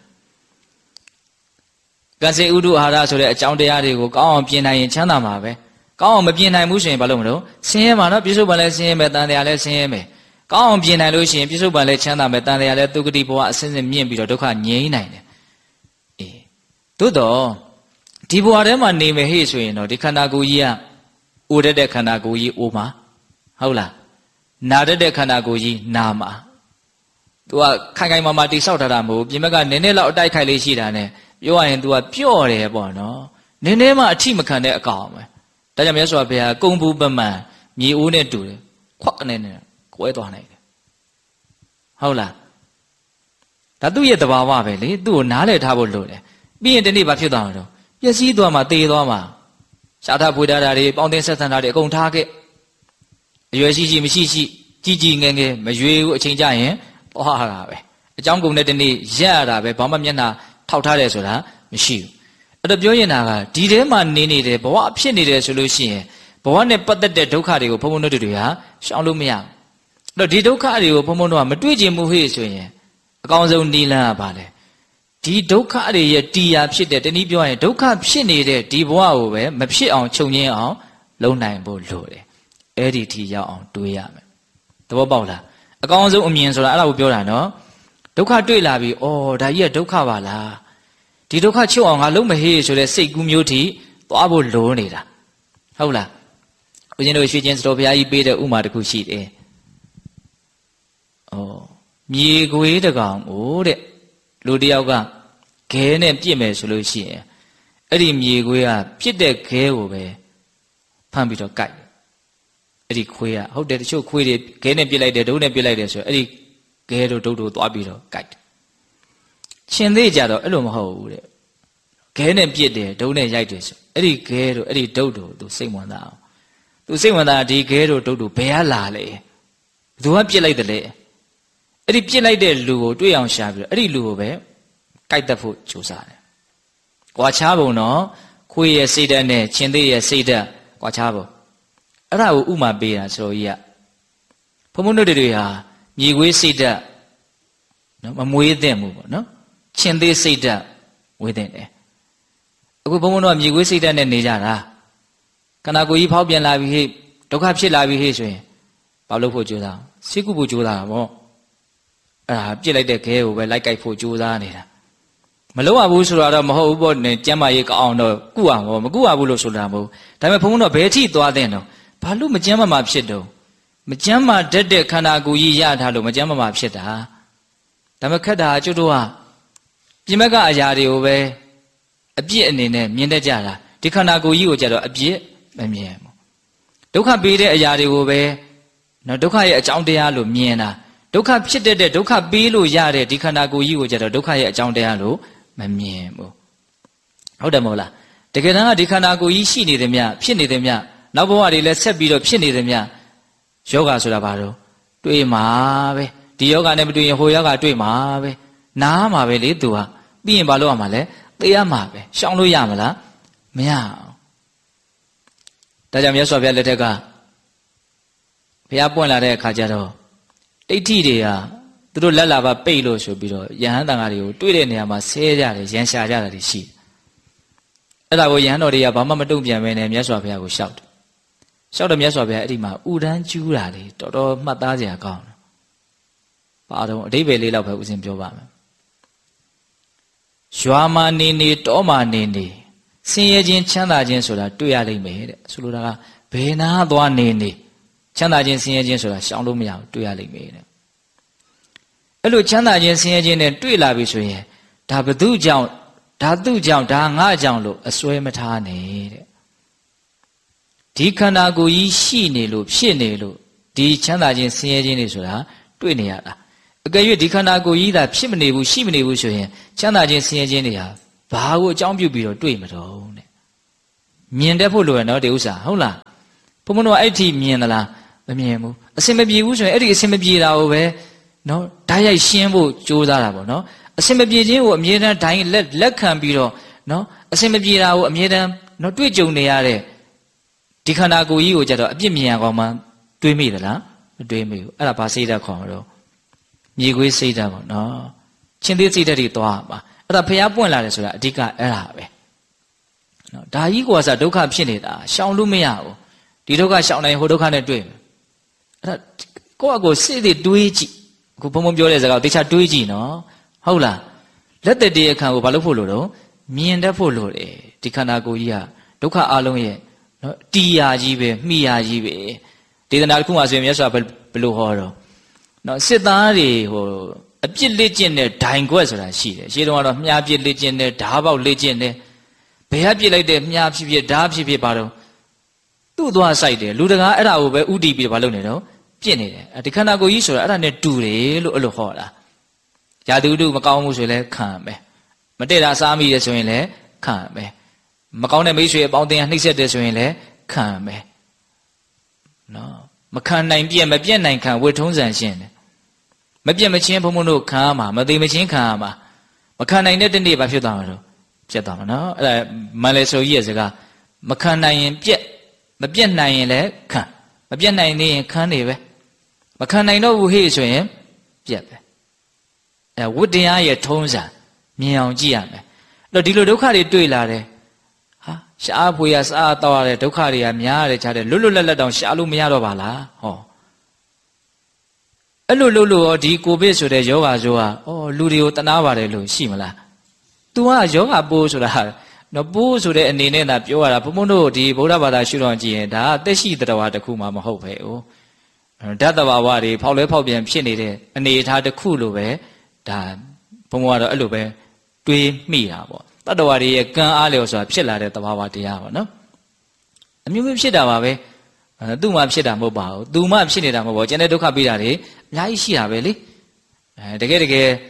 ကံစေဥဒုအာဟာရဆိုတဲ့အကြောင်းတရားတွေကိုကောင်းအောင်ပြင်နိုင်ရင်ချမ်းသာမှာပဲကောင်းအောင်မပြင်နိုင်ဘူးဆိုရင်ဘာလို့မလို့ဆင်းရဲမှာနော်ပြစ္ဆုတ်ပံလည်းဆင်းရဲမယ်တန်တရားလည်းဆင်းရဲမယ်ကောင်းအောင်ပြင်နိုင်လို့ရှိရင်ပြစ္ဆုတ်ပံလည်းချမ်းသာမယ်တန်တရားလည်းသုဂတိဘဝအစဉ်စဉ်မြင့်ပြီးတော့ဒုက္ခငြိမ်းနိုင်တယ်အေးသို့တော့ဒီဘဝထဲမှာနေမယ်ဟေ့ဆိုရင်တော့ဒီခန္ဓာကိုယ်ကြီးကအိုတတ်တဲ့ခန္ဓာကိုယ်ကြီးအိုမှာဟုတ်လားနာတတ်တဲ့ခန္ဓာကိုယ်ကြီးနာမှာသူကခိုင်ခိုင်မာမာတိဆောက်ထားတာမဟုတ်ပြင်ဘက်ကနည်းနည်းလောက်အတိုက်ခိုက်လေးရှိတာ ਨੇ ပြောရရင် तू ကပျော့တယ်ပေါ့နော်နည်းနည်းမှအထိမခံတဲ့အကောင်ပဲဒါကြောင့်မြတ်စွာဘုရားကုံဘူးပမှန်မြေအိုးနဲ့တူတယ်ခွက်ကနေနဲ့ကွဲသွားနိုင်တယ်ဟုတ်လားဒါသူ့ရဲ့သဘာဝပဲလေသူ့ကိုနားလည်ထားဖို့လိုတယ်ပြီးရင်ဒီနေ့ဘာဖြစ်သွားမှာတော့ပျက်စီးသွားမှာတေသွားမှာရှားထားဖွေထားတာတွေပေါင်းတင်ဆက်ဆံတာတွေအကုန်ထားခဲ့အရွယ်ရှိရှိမရှိရှိကြီးကြီးငယ်ငယ်မရွေဘူးအချိန်ကြရင်သွားတာပဲအကြောင်းကုန်တဲ့ဒီနေ့ရက်ရတာပဲဘာမှမျက်နှာထောက်ထားတယ်ဆိုတာမရှိဘူးအဲ့တော့ပြောရင်တာကဒီထဲမှာနေနေတယ်ဘဝဖြစ်နေတယ်ဆိုလို့ရှိရင်ဘဝနဲ့ပတ်သက်တဲ့ဒုက္ခတွေကိုဘုံဘုံတို့တွေဟာရှောင်လို့မရဘူးအဲ့တော့ဒီဒုက္ခတွေကိုဘုံဘုံတို့ကမတွေ့ချင်ဘူးဟေ့ဆိုရင်အကောင်းဆုံးနိလန်းကပါလေဒီဒုက္ခတွေရဲ့တရားဖြစ်တဲ့တနည်းပြောရင်ဒုက္ခဖြစ်နေတဲ့ဒီဘဝကိုပဲမဖြစ်အောင်ချုပ်ငြင်းအောင်လုပ်နိုင်ဖို့လိုတယ်အဲ့ဒီထိရောက်အောင်တွေးရမယ်သဘောပေါက်လားအကောင်းဆုံးအမြင်ဆိုတာအဲ့ဒါကိုပြောတာနော်ဒုက္ခတွေ့လာပြီဩဒါကြီးကဒုက္ခပါလားဒီဒုက္ခချုပ်အောင်ငါလုံးမဟေးဆိုတဲ့စိတ်ကူးမျိုးထိသွားဖို့လိုနေတာဟုတ်လားဦးဇင်းတို့ရွှေကျင်စတော်ဘုရားကြီးပေးတဲ့ဥမာတစ်ခုရှိတယ်ဩမြေခွေးတကောင်ကိုတဲ့လူတယောက်ကခဲနဲ့ပြစ်မယ်ဆိုလို့ရှိရင်အဲ့ဒီမြေခွေးကပြစ်တဲ့ခဲကိုပဲဖမ်းပြီးတော့ကိုက်အဲ့ဒီခွေးကဟုတ်တယ်တချို့ခွေးတွေခဲနဲ့ပြစ်လိုက်တယ်ဒုတ်နဲ့ပြစ်လိုက်တယ်ဆိုအဲ့ဒီခဲတို့ဒုတ်တို့သွားပြီးတော့ကိုက်ရှင်သေးကြတော့အဲ့လိုမဟုတ်ဘူးတဲ့ခဲနဲ့ပြစ်တယ်ဒုတ်နဲ့ရိုက်တယ်ဆိုအဲ့ဒီခဲတို့အဲ့ဒီဒုတ်တို့သူစိတ်ဝင်စားအောင်သူစိတ်ဝင်စားဒီခဲတို့ဒုတ်တို့ဘယ်ကလာလဲဘသူကပြစ်လိုက်တယ်လေအဲ့ဒီပြစ်လိုက်တဲ့လူကိုတွေ့အောင်ရှာပြီးတော့အဲ့ဒီလူကိုပဲကိုက်တတ်ဖို့ကြိုးစားတယ်ကွာခြားပုံတော့ခွေးရဲ့စိတ်ဓာတ်နဲ့ရှင်သေးရဲ့စိတ်ဓာတ်ကွာခြားပုံအဲ့ဒါကိုဥမာပေးတာဆိုတော့ကြီးကဘုံဘုံတို့တွေဟာမြေခွေးစိတ်ဓာတ်နော်မမွေးသင့်ဘူးပေါ့နော်ရှင်သေးစိတ်ဓာတ်ဝေးသင့်တယ်အခုဘုံဘုံတို့ကမြေခွေးစိတ်ဓာတ်နဲ့နေကြတာခန္ဓာကိုယ်ကြီးဖောက်ပြန်လာပြီဟေ့ဒုက္ခဖြစ်လာပြီဟေ့ဆိုရင်ဘာလို့ဖို့ကြိုးစားစိတ်ကုဖို့ကြိုးစားတာပေါ့အဲ့ဒါပြစ်လိုက်တဲ့ခဲကိုပဲလိုက်ကြိုက်ဖို့ကြိုးစားနေတာမလုံးဝဘူးဆိုတော့မဟုတ်ဘူးပေါ့နဲ့ကျမ်းမာရေးကောင်းအောင်တော့ကုအောင်ပေါ့မကုရဘူးလို့ဆိုတာမဟုတ်ဒါပေမဲ့ဘုံဘုံတို့ဘယ်ထိသွားတဲ့တော့ဘာလို့မကျမ်းမာဖြစ်တော့မကျမ်းမာတတ်တဲ့ခန္ဓာကိုယ်ကြီးရထားလို့မကျမ်းမာဖြစ်တာဒါပေမဲ့ခက်တာကျွတ်တို့ကပြင်ဘက်ကအရာတွေကိုပဲအပြစ်အနေနဲ့မြင်တတ်ကြတာဒီခန္ဓာကိုယ်ကြီးကိုကြတော့အပြစ်မမြင်ဘူးဒုက္ခပေးတဲ့အရာတွေကိုပဲနော်ဒုက္ခရဲ့အကြောင်းတရားလို့မြင်တာဒုက္ခဖြစ်တဲ့ဒုက္ခပေးလို့ရတဲ့ဒီခန္ဓာကိုယ်ကြီးကိုကြတော့ဒုက္ခရဲ့အကြောင်းတရားလို့မမြင်ဘူးဟုတ်တယ်မဟုတ်လားတကယ်တမ်းကဒီခန္ဓာကိုယ်ကြီးရှိနေတယ်မြဖြစ်နေတယ်မြနောက်ဘဝတွေလည်းဆက်ပြီးတော့ဖြစ်နေတယ်မြယောဂဆိုတာဘာလို့တွေ့မှာပဲဒီယောဂနဲ့မတွေ့ရင်ဟိုယောဂတွေ့မှာပဲနားမှာပဲလေသူဟာပြီးရင်ဘာလို့ရမှာလဲသိရမှာပဲရှောင်လို့ရမလားမရအောင်ဒါကြောင့်မြတ်စွာဘုရားလက်ထက်ကဘုရားပွင့်လာတဲ့အခါကျတော့ဒိဋ္ဌိတွေဟာသူတို့လက်လာပါပိတ်လို့ဆိုပြီးတော့ယဟန်တန်ဃာတွေကိုတွေ့တဲ့နေရာမှာဆဲကြတယ်ရန်ရှာကြတာတွေရှိတယ်အဲ့ဒါကိုယဟန်တော်တွေကဘာမှမတုံ့ပြန်ပဲနဲ့မြတ်စွာဘုရားကိုရှောက်တယ်ရှောက်တော့မြတ်စွာဘုရားအဲ့ဒီမှာဥဒန်းကျူးတာလေတော်တော်မှတ်သားစရာကောင်းတယ်ဘာတော့အဓိပ္ပာယ်လေးလောက်ပဲဦးဇင်းပြောပါမယ်ရွာမှာနေနေတောမှာနေနေဆင်းရဲခြင်းချမ်းသာခြင်းဆိုတာတွေ့ရလိမ့်မယ်တဲ့ဆိုလိုတာကဘယ်နာသွားနေနေချမ်းသာခြင်းဆင်းရဲခြင်းဆိုတာရှောင်လို့မရဘူးတွေ့ရလိမ့်မယ်တဲ့အဲ့လိုချမ်းသာခြင်းဆင်းရဲခြင်းနဲ့တွေ့လာပြီဆိုရင်ဒါဘသူကြောင့်ဒါသူ့ကြောင့်ဒါငါကြောင့်လို့အစွဲမထားနဲ့တဲ့ဒီခန္ဓာကိုယ်ကြီးရှိနေလို့ဖြစ်နေလို့ဒီချမ်းသာခြင်းဆင်းရဲခြင်းတွေဆိုတာတွေ့နေရတာအကယ်၍ဒီခန္ဓာကိုယ်ကြီးသာဖြစ်မနေဘူးရှိမနေဘူးဆိုရင်ချမ်းသာခြင်းဆင်းရဲခြင်းတွေဟာဘာကိုအကြောင်းပြုပြီးတော့တွေ့မတော့တဲ့မြင်တတ်ဖို့လိုရနော်ဒီဥစ္စာဟုတ်လားဘုံဘုံတို့အဲ့ဒီမြင်သလားမမြင်ဘူးအစင်မပြေဘူးဆိုရင်အဲ့ဒီအစင်မပြေတာကိုပဲနော်ဓာတ်ရိုက်ရှင်းဖို့ကြိုးစားတာပေါ့နော်အစင်မပြေခြင်းကိုအမြဲတမ်းဒိုင်းလက်ခံပြီးတော့နော်အစင်မပြေတာကိုအမြဲတမ်းနော်တွေ့ကြုံနေရတဲ့ဒီခန္ဓာကိုယ်ကြီးကိုကြတော့အပြစ်မြင်ရကောင်မှတွေးမိသလားမတွေးမိဘူးအဲ့ဒါဘာစိတ်ဓာတ်ခေါ်တော့မြေခွေးစိတ်ဓာတ်ပေါ့နော်ချင်းသေးစိတ်ဓာတ်တွေသွားပါအဲ့ဒါဖျားပွင့်လာတယ်ဆိုတာအဓိကအဲ့ဒါပဲနော်ဒါကြီးကဆိုဒုက္ခဖြစ်နေတာရှောင်လို့မရဘူးဒီဒုက္ခရှောင်နိုင်ဟိုဒုက္ခနဲ့တွေ့မယ်အဲ့ဒါကိုယ့်အကိုစိတ်တွေတွေးကြည့်အခုဘုံဘုံပြောတဲ့စကားကိုတေချာတွေးကြည့်နော်ဟုတ်လားလက်သက်တည်းအခါကိုဘာလို့ဖို့လို့တော့မြင်တတ်ဖို့လို့တယ်ဒီခန္ဓာကိုယ်ကြီးကဒုက္ခအလုံးရဲ့နော်တီးရာကြီးပဲမိရာကြီးပဲဒေသနာတစ်ခုမှဆိုရင်မြတ်စွာဘယ်လိုဟောတော့နော်စစ်သားတွေဟိုအပြစ်လက်ကျင့်တဲ့ဒိုင်ခွက်ဆိုတာရှိတယ်ရှင်းတော့ကတော့မြားပြစ်လက်ကျင့်တဲ့ဓားပေါက်လက်ကျင့်တဲ့ဘယ်ကပြစ်လိုက်တဲ့မြားဖြစ်ဖြစ်ဓားဖြစ်ဖြစ်ပါတော့သူ့သွားဆိုင်တယ်လူတကားအဲ့ဒါကိုပဲဥတီပြီးဘာလုပ်နေတော့ပြစ်နေတယ်ဒီခန္ဓာကိုယ်ကြီးဆိုတာအဲ့ဒါနဲ့တူတယ်လို့အဲ့လိုဟောတာယာတုတုမကောင်းမှုဆိုရင်လည်းခံမယ်မတည့်တာစားမိတယ်ဆိုရင်လည်းခံမယ်မကောင်းတဲ့မိတ်ဆွေအပေါင်းအသင်းနှိမ့်ဆက်တယ်ဆိုရင်လည်းခံမယ်နော်မခံနိုင်ပြက်မပြက်နိုင်ခံဝေထုံးစံရှင်းတယ်မပြက်မချင်းဘုံဘုံတို့ခံရမှာမသိမချင်းခံရမှာမခံနိုင်တဲ့တနေ့ဘာဖြစ်သွားမှာတော့ပြက်သွားမှာနော်အဲ့ဒါမန်လေဆိုကြီးရဲ့စကားမခံနိုင်ရင်ပြက်မပြက်နိုင်ရင်လည်းခံမပြက်နိုင်နေရင်ခံနေပဲမခံနိုင်တော့ဘူးဟေ့ဆိုရင်ပြက်ပဲအဲဝိတ္တရားရဲ့ထုံးစံမြင်အောင်ကြည့်ရမယ်အဲ့တော့ဒီလိုဒုက္ခတွေတွေ့လာတယ်ဟာရှားဖွေရစားတော့ရတဲ့ဒုက္ခတွေကများရတယ်ခြားတယ်လွတ်လွတ်လပ်လပ်တောင်ရှားလို့မရတော့ပါလားဟောအဲ့လိုလို့ရောဒီကိုဗစ်ဆိုတဲ့ယောဂါဆိုဟာလူတွေကိုတနာပါတယ်လို့ရှိမလား तू ကယောဂပိုးဆိုတာနော်ပိုးဆိုတဲ့အနေနဲ့သာပြောရတာဘုံဘုံတို့ဒီဗုဒ္ဓဘာသာရှုထောင့်ကြည့်ရင်ဒါကတက်ရှိတဝါတစ်ခုမှမဟုတ်ပဲ哦ဓာတ်တဘာဝတွေဖောက်လဲဖောက်ပြန်ဖြစ်နေတဲ့အနေအထားတစ်ခုလိုပဲဒါဘုံဘုံကတော့အဲ့လိုပဲတွေးမိတာပေါ့တတ္တဝါတွေရဲ့ကံအားလျော်ဆိုတာဖြစ်လာတဲ့တဘာဝတရားပေါ့နော်အမျိုးမျိုးဖြစ်တာပါပဲသူ့မှဖြစ်တာမဟုတ်ပါဘူးသူမှဖြစ်နေတာမဟုတ်ပါဘူးကျန်တဲ့ဒုက္ခပေးတာတွေအများကြီးရှိတာပဲလေတကယ်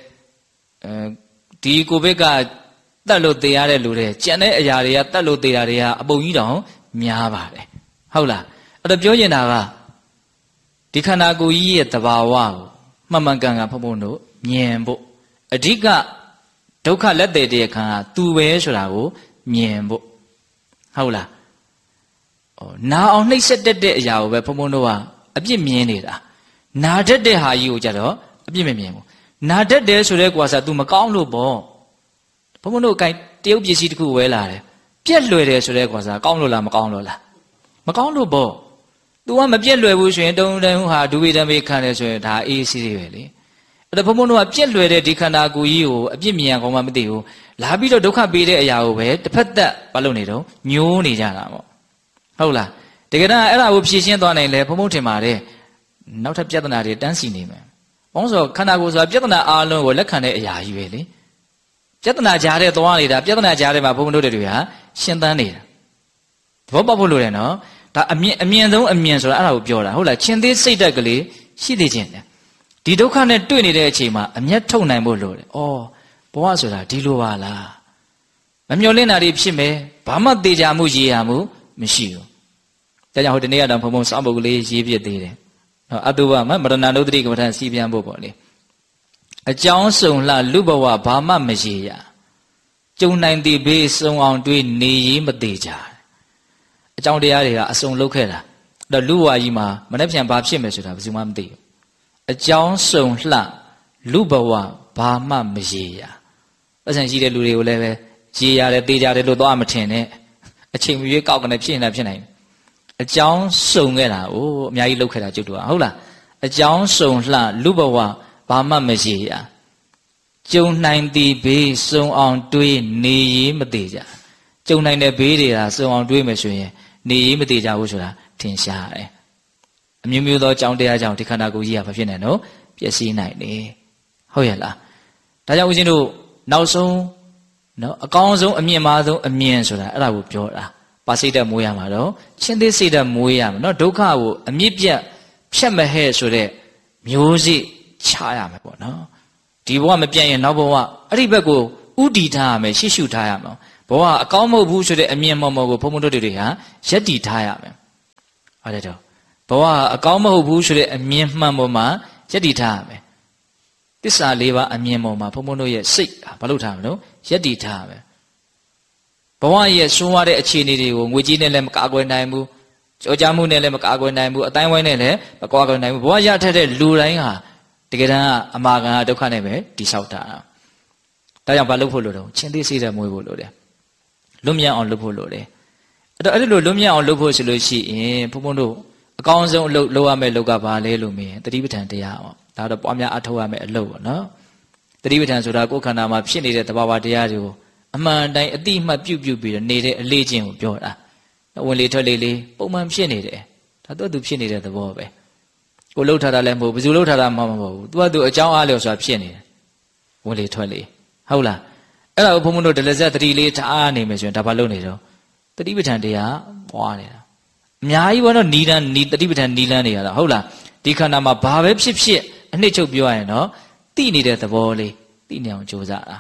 ဒီကိုဗစ်ကတတ်လို့သေရတဲ့လူတွေကျန်တဲ့အရာတွေကတတ်လို့သေတာတွေကအပုံကြီးတောင်များပါတယ်ဟုတ်လားအဲ့တော့ပြောချင်တာကဒီခန္ဓာကိုယ်ကြီးရဲ့တဘာဝကိုမှန်မှန်ကန်ကန်ဖုံဖုံတို့မြင်ဖို့အဓိကဒုက္ခလက်သေးတဲ့ခံကသူပဲဆိုတာကိုမြင်ဖို့ဟုတ်လားနာအောင်နှိပ်စက်တတ်တဲ့အရာကိုပဲဖုံဖုံတို့ကအပြစ်မြင်နေတာနာတတ်တဲ့ဟာကြီးကိုကြတော့အပြစ်မမြင်ဘူးနာတတ်တယ်ဆိုတဲ့ကွာစား तू မကောင်းလို့ပေါ့ဘုံဘုံတို့အကိုင်တရုပ်ပစ္စည်းတစ်ခုဝဲလာတယ်ပြက်လွယ်တယ်ဆိုတဲ့ကွာစားကောင်းလို့လားမကောင်းလို့လားမကောင်းလို့ပေါ့ तू ကမပြက်လွယ်ဘူးဆိုရင်တုံတုံဟာဒုဝေဒမေခံတယ်ဆိုရင်ဒါအေးစီးစီးပဲလေအဲ့တော့ဘုံဘုံတို့ကပြက်လွယ်တဲ့ဒီခန္ဓာကိုယ်ကြီးကိုအပြစ်မြင်အောင်မှမသိဘူးလာပြီးတော့ဒုက္ခပေးတဲ့အရာကိုပဲတစ်ဖက်သက်မလုပ်နေတော့ညှိုးနေကြတာပေါ့ဟုတ်လားတကယ်တော့အဲ့ဒါကိုဖြည့်ရှင်းသွားနိုင်လဲဘုံဘုံထင်ပါတယ်နောက်ထပ်ပြဿနာတွေတန်းစီနေမယ်ဘောင်းဆိုခန္ဓာကိုယ်ဆိုတာပြဿနာအားလုံးကိုလက်ခံတဲ့အရာကြီးပဲလေပြဿနာကြားတဲ့သွားနေတာပြဿနာကြားတဲ့မှာဘုံဘုံတို့တွေဟာရှင်းသန်းနေတာသဘောပေါက်ဖို့လိုတယ်နော်ဒါအမြင့်ဆုံးအမြင်ဆိုတာအဲ့ဒါကိုပြောတာဟုတ်လားချင်းသေးစိတ်ဓာတ်ကလေးရှိသေးခြင်းတယ်ဒီဒုက္ခနဲ့တွေ့နေတဲ့အချိန်မှာအမျက်ထုတ်နိုင်ဖို့လိုတယ်ဩဘဝဆိုတာဒီလိုပါလားမမျောလင့်တာတွေဖြစ်မယ်ဘာမှသေချာမှုရေးရမှုမရှိဘူးဒါကြောင့်ဟိုတနေ့ကတော့ဘုံဘုံစောင်းပုတ်ကလေးရေးပြသေးတယ်နော်အတုဝမရဏနုဒ္ဓတိကမ္မထစီပြန်ဖို့ပေါ့လေအကြောင်းစုံလှလူဘဝဘာမှမရေရကြုံနိုင်သည်ဘေးစုံအောင်တွေးနေရေးမသေးကြအကြောင်းတရားတွေကအစုံလောက်ခဲ့တာအဲ့တော့လူဝါကြီးမှာမနေ့ပြန်ဘာဖြစ်မယ်ဆိုတာဘယ်သူမှမသိဘူးအကြောင်းစုံလှလူဘဝဘာမှမရေရပတ်စံရှိတဲ့လူတွေကိုလည်းပဲရေရတယ်တေးကြတယ်လို့တော့မထင်နဲ့အချိန်မရွေးကောက်ကနေဖြစ်နေတာဖြစ်နိုင်အကြောင်းစုံခဲ့တာအိုးအများကြီးလောက်ခဲ့တာကျုပ်တို့ကဟုတ်လားအကြောင်းစုံလှလူဘဝဘာမှမရေရကြုံနိုင်သည်ဘေးစုံအောင်တွေးနေရေးမသေးကြကြုံနိုင်တဲ့ဘေးတွေကစုံအောင်တွေးမယ်ဆိုရင်နေရေးမသေးကြဘူးဆိုတာထင်ရှားတယ်အမျိုးမျိုးသောကြောင်းတရားကြောင့်ဒီခန္ဓာကိုယ်ကြီးကဘာဖြစ်နေနော်ပျက်စီးနိုင်တယ်ဟုတ်ရဲ့လားဒါကြောင့်ဦးဇင်းတို့နောက်ဆုံးနော်အကောင်းဆုံးအမြင့်မားဆုံးအမြင်ဆိုတာအဲ့ဒါကိုပြောတာပါစိတ်တက်မွေးရမှာတော့ချင်းသေးစိတ်တက်မွေးရမှာနော်ဒုက္ခကိုအမြင့်ပြတ်ဖြတ်မဟဲ့ဆိုတဲ့မျိုးစိချရမယ်ပေါ့နော်ဒီဘဝမပြတ်ရင်နောက်ဘဝအဲ့ဒီဘက်ကိုဥတည်ထားရမယ်ရှေ့ရှုထားရမယ်ဘဝအကောင်းမဟုတ်ဘူးဆိုတဲ့အမြင်မော်ကိုဘုံဘုံတို့တွေဟာယက်တည်ထားရမယ်ဟုတ်တယ်တော့ဘဝအကောင်းမဟုတ်ဘူးဆိုတဲ့အမြင်မှန်ပေါ်မှာယက်တည်ထားရမယ်သစ္စာလေးပါအမြင်ပေါ်မှာဘုံဘုံတို့ရဲ့စိတ်ဘာလို့ထားမလို့ယက်တည်ထားရမယ်ဘဝရဲ့ဆိုးရတဲ့အခြေအနေတွေကိုငွေကြေးနဲ့လည်းမကာကွယ်နိုင်ဘူးကြောကြမှုနဲ့လည်းမကာကွယ်နိုင်ဘူးအတိုင်းဝိုင်းနဲ့လည်းမကာကွယ်နိုင်ဘူးဘဝရထက်တဲ့လူတိုင်းဟာတကယ်တမ်းအမာခံဒုက္ခနဲ့ပဲတိဆောက်တာဒါကြောင့်ဘာလုပ်ဖို့လိုတော့ချင်းသိစိတ်ဓာတ်မွေးဖို့လိုတယ်လွတ်မြောက်အောင်လုပ်ဖို့လိုတယ်အဲ့တော့အဲ့လိုလွတ်မြောက်အောင်လုပ်ဖို့ဆိုလို့ရှိရင်ဘုံဘုံတို့အကောင်းဆုံးအလုပ်လုပ်ရမယ့်အလုပ်ကဘာလဲလို့မေးရင်တတိပဋ္ဌာန်တရားပေါ့ဒါတော့ပွားများအထောက်ရမယ့်အလုပ်ပေါ့နော်တတိပဋ္ဌာန်ဆိုတာကိုယ်ခန္ဓာမှာဖြစ်နေတဲ့သဘာဝတရားတွေကိုအမှန်တိုင်းအတိအမှတ်ပြုတ်ပြီးတော့နေတဲ့အလေးချင်းကိုပြောတာဝင်လေထွက်လေလေးပုံမှန်ဖြစ်နေတယ်ဒါတော့သူဖြစ်နေတဲ့သဘောပဲကိုလှုပ်ထားတာလည်းမဟုတ်ဘူးဘယ်သူလှုပ်ထားတာမှမဟုတ်ဘူးသူကသူအကြောင်းအားလျော်စွာဖြစ်နေတယ်ဝင်လေထွက်လေဟုတ်လားအဲ့ဒါကိုဘုံဘုံတို့ဒလဇက်တတိလေးထားနေမယ်ဆိုရင်ဒါဘာလုပ်နေတော့တတိပဋ္ဌာန်တရားပွားနေတာအများကြီးဘောတော့နီလန်းနီတတိပဋ္ဌာန်နီလန်းနေရတာဟုတ်လားဒီခန္ဓာမှာဘာပဲဖြစ်ဖြစ်အနှစ်ချုပ်ပြောရရင်တော့သိနေတဲ့သဘောလေးသိနေအောင်ကြိုးစားတာ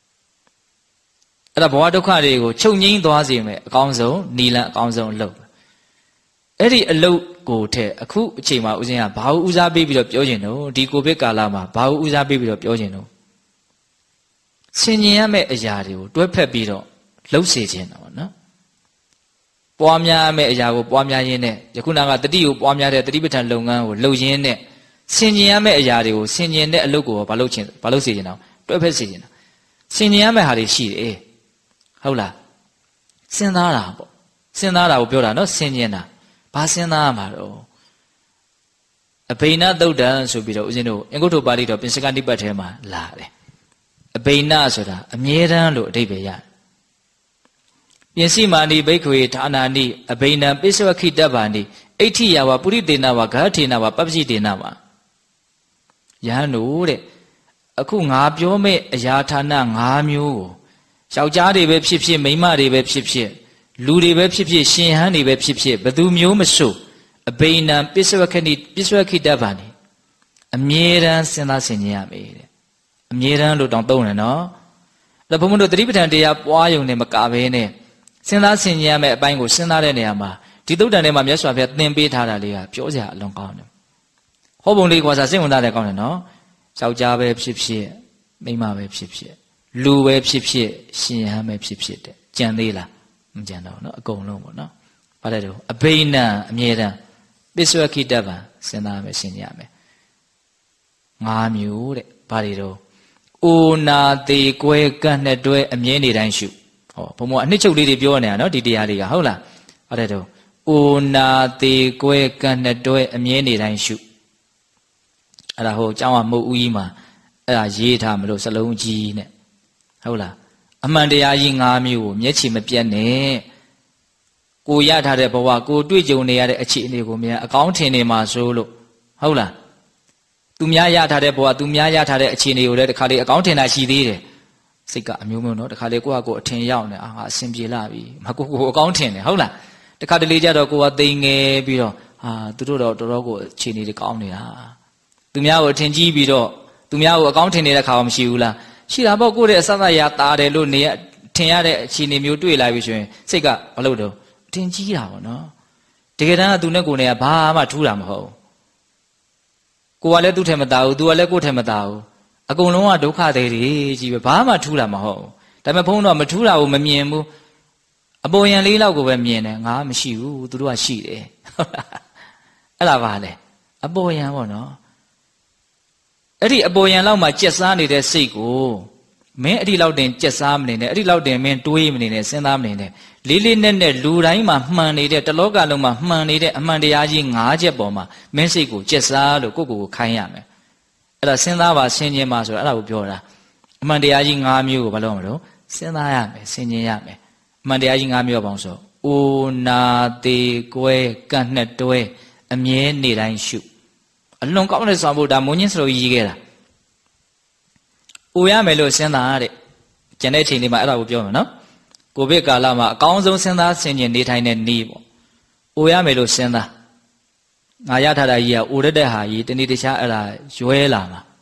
အဲ့ဒါဘဝဒုက္ခတွေကိုချုပ်ငိမ့်သွားစေမယ်အကောင်းဆုံးနီလန်းအကောင်းဆုံးအလုပ်အဲ့ဒီအလုပ်ကိုထက်အခုအချိန်မှာဦးဇင်းကဘာလို့ဦးစားပေးပြီးတော့ပြောခြင်းတော့ဒီကိုဗစ်ကာလမှာဘာလို့ဦးစားပေးပြီးတော့ပြောခြင်းတော့ဆင်ញင်ရမယ့်အရာတွေကိုတွဲဖက်ပြီးတော့လှုပ်စေခြင်းတော့နော်ပွားများရမယ့်အရာကိုပွားများရင်းနဲ့ယခုနကတတိကိုပွားများတဲ့တတိပဋ္ဌာန်လုပ်ငန်းကိုလှုပ်ရင်းနဲ့ဆင်ញင်ရမယ့်အရာတွေကိုဆင်ញင်တဲ့အလုပ်ကိုဘာလုပ်စေခြင်းတော့တွဲဖက်စေခြင်းတော့ဆင်ញင်ရမယ့်ဟာတွေရှိတယ်ဟုတ်လားစဉ်းစားတာပေါ့စဉ်းစားတာကိုပြောတာနော်ဆင်ញင်တာဘာစဉ်းစားရမှာတော့အဘိနသုတ်တံဆိုပြီးတော့ဦးဇင်းတို့အင်္ဂုတ္တပါဠိတော်ပင်စကနိပတ်ထဲမှာလာတယ်အဘိနဆိုတာအမြဲတမ်းလို့အဓိပ္ပာယ်ရတယ်ပြင်စီမာနိဘိက္ခွေဌာနာနိအဘိနံပိစဝခိတ္တဗာနိအဋ္ဌိယဝပုရိသေနဝဂဟထေနဝပပ္ပစိတေနဝယဟန်တို့တဲ့အခုငါပြောမဲ့အရာဌာန၅မျိုးကိုယောက်ျားတွေပဲဖြစ်ဖြစ်မိန်းမတွေပဲဖြစ်ဖြစ်လူတွေပဲဖြစ်ဖြစ်ရှင်ဟန်းတွေပဲဖြစ်ဖြစ်ဘယ်သူမျိုးမဆိုအဘိနံပိစဝခိတ္တဗာနိအမြဲတမ်းစဉ်းစားဆင်ခြင်ရမယ်တဲ့အမြဲတမ်းလို့တောင်သုံးတယ်နော်အဲ့ဒါဘုံဘုံတို့တတိပဋ္ဌာန်တရားပွားယုံနဲ့မကဘဲနဲ့စဉ်းစားဆင်ခြင်ရမယ့်အပိုင်းကိုစဉ်းစားတဲ့နေရာမှာဒီသုတ်တန်ထဲမှာမြတ်စွာဘုရားသင်ပေးထားတာလေးကပြောစရာအလွန်ကောင်းတယ်ဟောပုံလေးကွာစားစိတ်ဝင်စားတယ်ကောင်းတယ်နော်ယောက်ျားပဲဖြစ်ဖြစ်မိန်းမပဲဖြစ်ဖြစ်လူပဲဖြစ်ဖြစ်ရှင်ဟန်းပဲဖြစ်ဖြစ်တဲ့ကြံသေးလားမကြံတော့နော်အကုန်လုံးပေါ့နော်ဘာလဲတော့အဘိနံအမြဲတမ်းပိစဝခိတ္တဗံစဉ်းစားမယ်ဆင်ခြင်ရမယ်၅မျိုးတဲ့ဘာတွေတော့အိုနာသေးကွဲကန့်နဲ့တွဲအမြဲနေတိုင်းရှုဟောဘုံဘအနှစ်ချုပ်လေးတွေပြောနေတာနော်ဒီတရားတွေကဟုတ်လားဘာလဲတော့အိုနာသေးကွဲကန့်နဲ့တွဲအမြဲနေတိုင်းရှုအဲ့ဒါဟိုကျောင်းကမုတ်ဦးကြီးမှာအဲ့ဒါရေးထားမလို့စလုံးကြီးနဲ့ဟုတ်လားအမှန်တရားကြီး၅မျိုးကိုမျက်ခြေမပြတ်နဲ့ကိုရထားတဲ့ဘဝကိုတွေ့ကြုံနေရတဲ့အခြေအနေကိုမြန်အကောင်းထင်နေမှာဆိုလို့ဟုတ်လားသူများရထားတဲ့ဘဝသူများရထားတဲ့အခြေအနေကိုလည်းတခါလေအကောင်းထင်တာရှိသေးတယ်စိတ်ကအမျိုးမျိုးနော်တခါလေကိုယ့်ဟာကိုယ်အထင်ရောက်နေငါအဆင်ပြေလာပြီမကိုအကောင်းထင်တယ်ဟုတ်လားတခါတလေကြတော့ကိုကသိငယ်ပြီးတော့သူတို့တော့တော်တော်ကိုအခြေအနေတွေကောင်းနေတာသူများကိုအထင်ကြီးပြီးတော့သူများကိုအကောင်းထင်နေတဲ့ခါမှမရှိဘူးလားရှိတာပေါ့ကိုယ့်ရဲ့အစအရာတာတယ်လို့နေထင်ရတဲ့အခြေအနေမျိုးတွေ့လာပြီဆိုရင်စိတ်ကမလို့တော့အထင်ကြီးတာပေါ့နော်တကယ်တမ်းကသူနဲ့ကိုယ်နဲ့ကဘာမှထူးတာမဟုတ်ကိုကလည်းသူ့ထဲမသားဘူးသူကလည်းကိုယ်ထဲမသားဘူးအကုန်လုံးကဒုက္ခတွေကြီးပဲဘာမှထူးတာမဟုတ်ဒါပေမဲ့ဘုန်းတော်မထူးတာကိုမမြင်ဘူးအပေါ်ယံလေးလောက်ကိုပဲမြင်တယ်ငါမရှိဘူးသူတို့ကရှိတယ်ဟုတ်လားအဲ့ဒါပါလေအပေါ်ယံပေါ့နော်အဲ့ဒီအပေါ်ယံလောက်မှကြက်စားနေတဲ့စိတ်ကိုမင်းအဲ့ဒီလောက်တင်ကြက်စားမနေနဲ့အဲ့ဒီလောက်တင်မင်းတွေးမနေနဲ့စဉ်းစားမနေနဲ့လေးလေးနက်နက်လူတိုင်းမှာမှန်နေတဲ့တလောကလုံးမှာမှန်နေတဲ့အမှန်တရားကြီး၅ချက်ပေါ်မှာမင်းစိတ်ကိုကြက်စားလို့ကိုယ့်ကိုယ်ကိုခိုင်းရမယ်အဲ့ဒါစဉ်းစားပါဆင်ခြင်ပါဆိုတာအဲ့ဒါကိုပြောတာအမှန်တရားကြီး၅မျိုးကိုဘာလို့မလို့စဉ်းစားရမယ်ဆင်ခြင်ရမယ်အမှန်တရားကြီး၅မျိုးပေါင်းဆိုအိုနာသေးကွဲကန့်နဲ့တွဲအမြဲနေတိုင်းရှုအလွန်ကောင်းတဲ့ဆောင်ဖို့ဒါမုန်းချင်းစလို့ရေးခဲ့တာအိုရမယ်လို့စဉ်းစားတဲ့ကျန်တဲ့အချိန်လေးမှာအဲ့ဒါကိုပြောမယ်နော်ကိုဗစ်ကာလမှာအကောင်းဆုံးစဉ်းစားဆင်ခြင်နေထိုင်တဲ့နေ့ပေါ့အိုရမယ်လို့စဉ်းစားငါရထားတာကြီးကအိုရတဲ့ဟာကြီးတနေ့တခြားအဲ့ဒါရွဲလာမှာ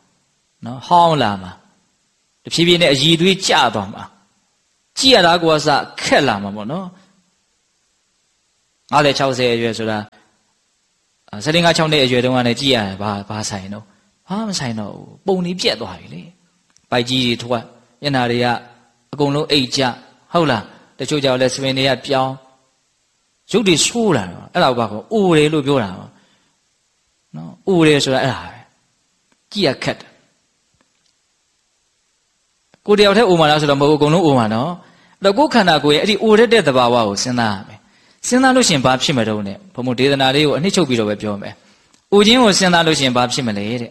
နော်ဟောင်းလာမှာတဖြည်းဖြည်းနဲ့အည်သွေးကျသွားမှာကြည့်ရတာကိုအစခက်လာမှာပေါ့နော်50 60အရွယ်ဆိုတာ75 6နှစ်အရွယ်တုန်းကလည်းကြည့်ရတယ်ဘာဆိုင်တော့ဘာမဆိုင်တော့ဘူးပုံနေပြက်သွားပြီလေပိုက်ကြီးတွေထွက်ညနာတွေကအကုန်လုံးအိတ်ကြဟုတ်လားတချို့ကြောင့်လဲစပင်တွေကပြောင်းရုပ်တွေဆိုးလာတော့အဲ့ဒါဘာကောအိုတယ်လို့ပြောတာပေါ့နော်အိုတယ်ဆိုတာအဲ့ဒါပဲကြည့်ရခက်တယ်ကိုတယောက်တည်းအိုမှာလားဆိုတော့မဟုတ်အကုန်လုံးအိုမှာနော်အဲ့တော့ကိုယ်ခန္ဓာကိုယ်ရဲ့အဲ့ဒီအိုတဲ့သဘာဝကိုစဉ်းစားရမယ်စဉ်းစားလို့ရှိရင်ဘာဖြစ်မတုံးနဲ့ဘုံဘုံဒေသနာလေးကိုအနှစ်ချုပ်ပြီးတော့ပဲပြောမယ်အိုခြင်းကိုစဉ်းစားလို့ရှိရင်ဘာဖြစ်မလဲတဲ့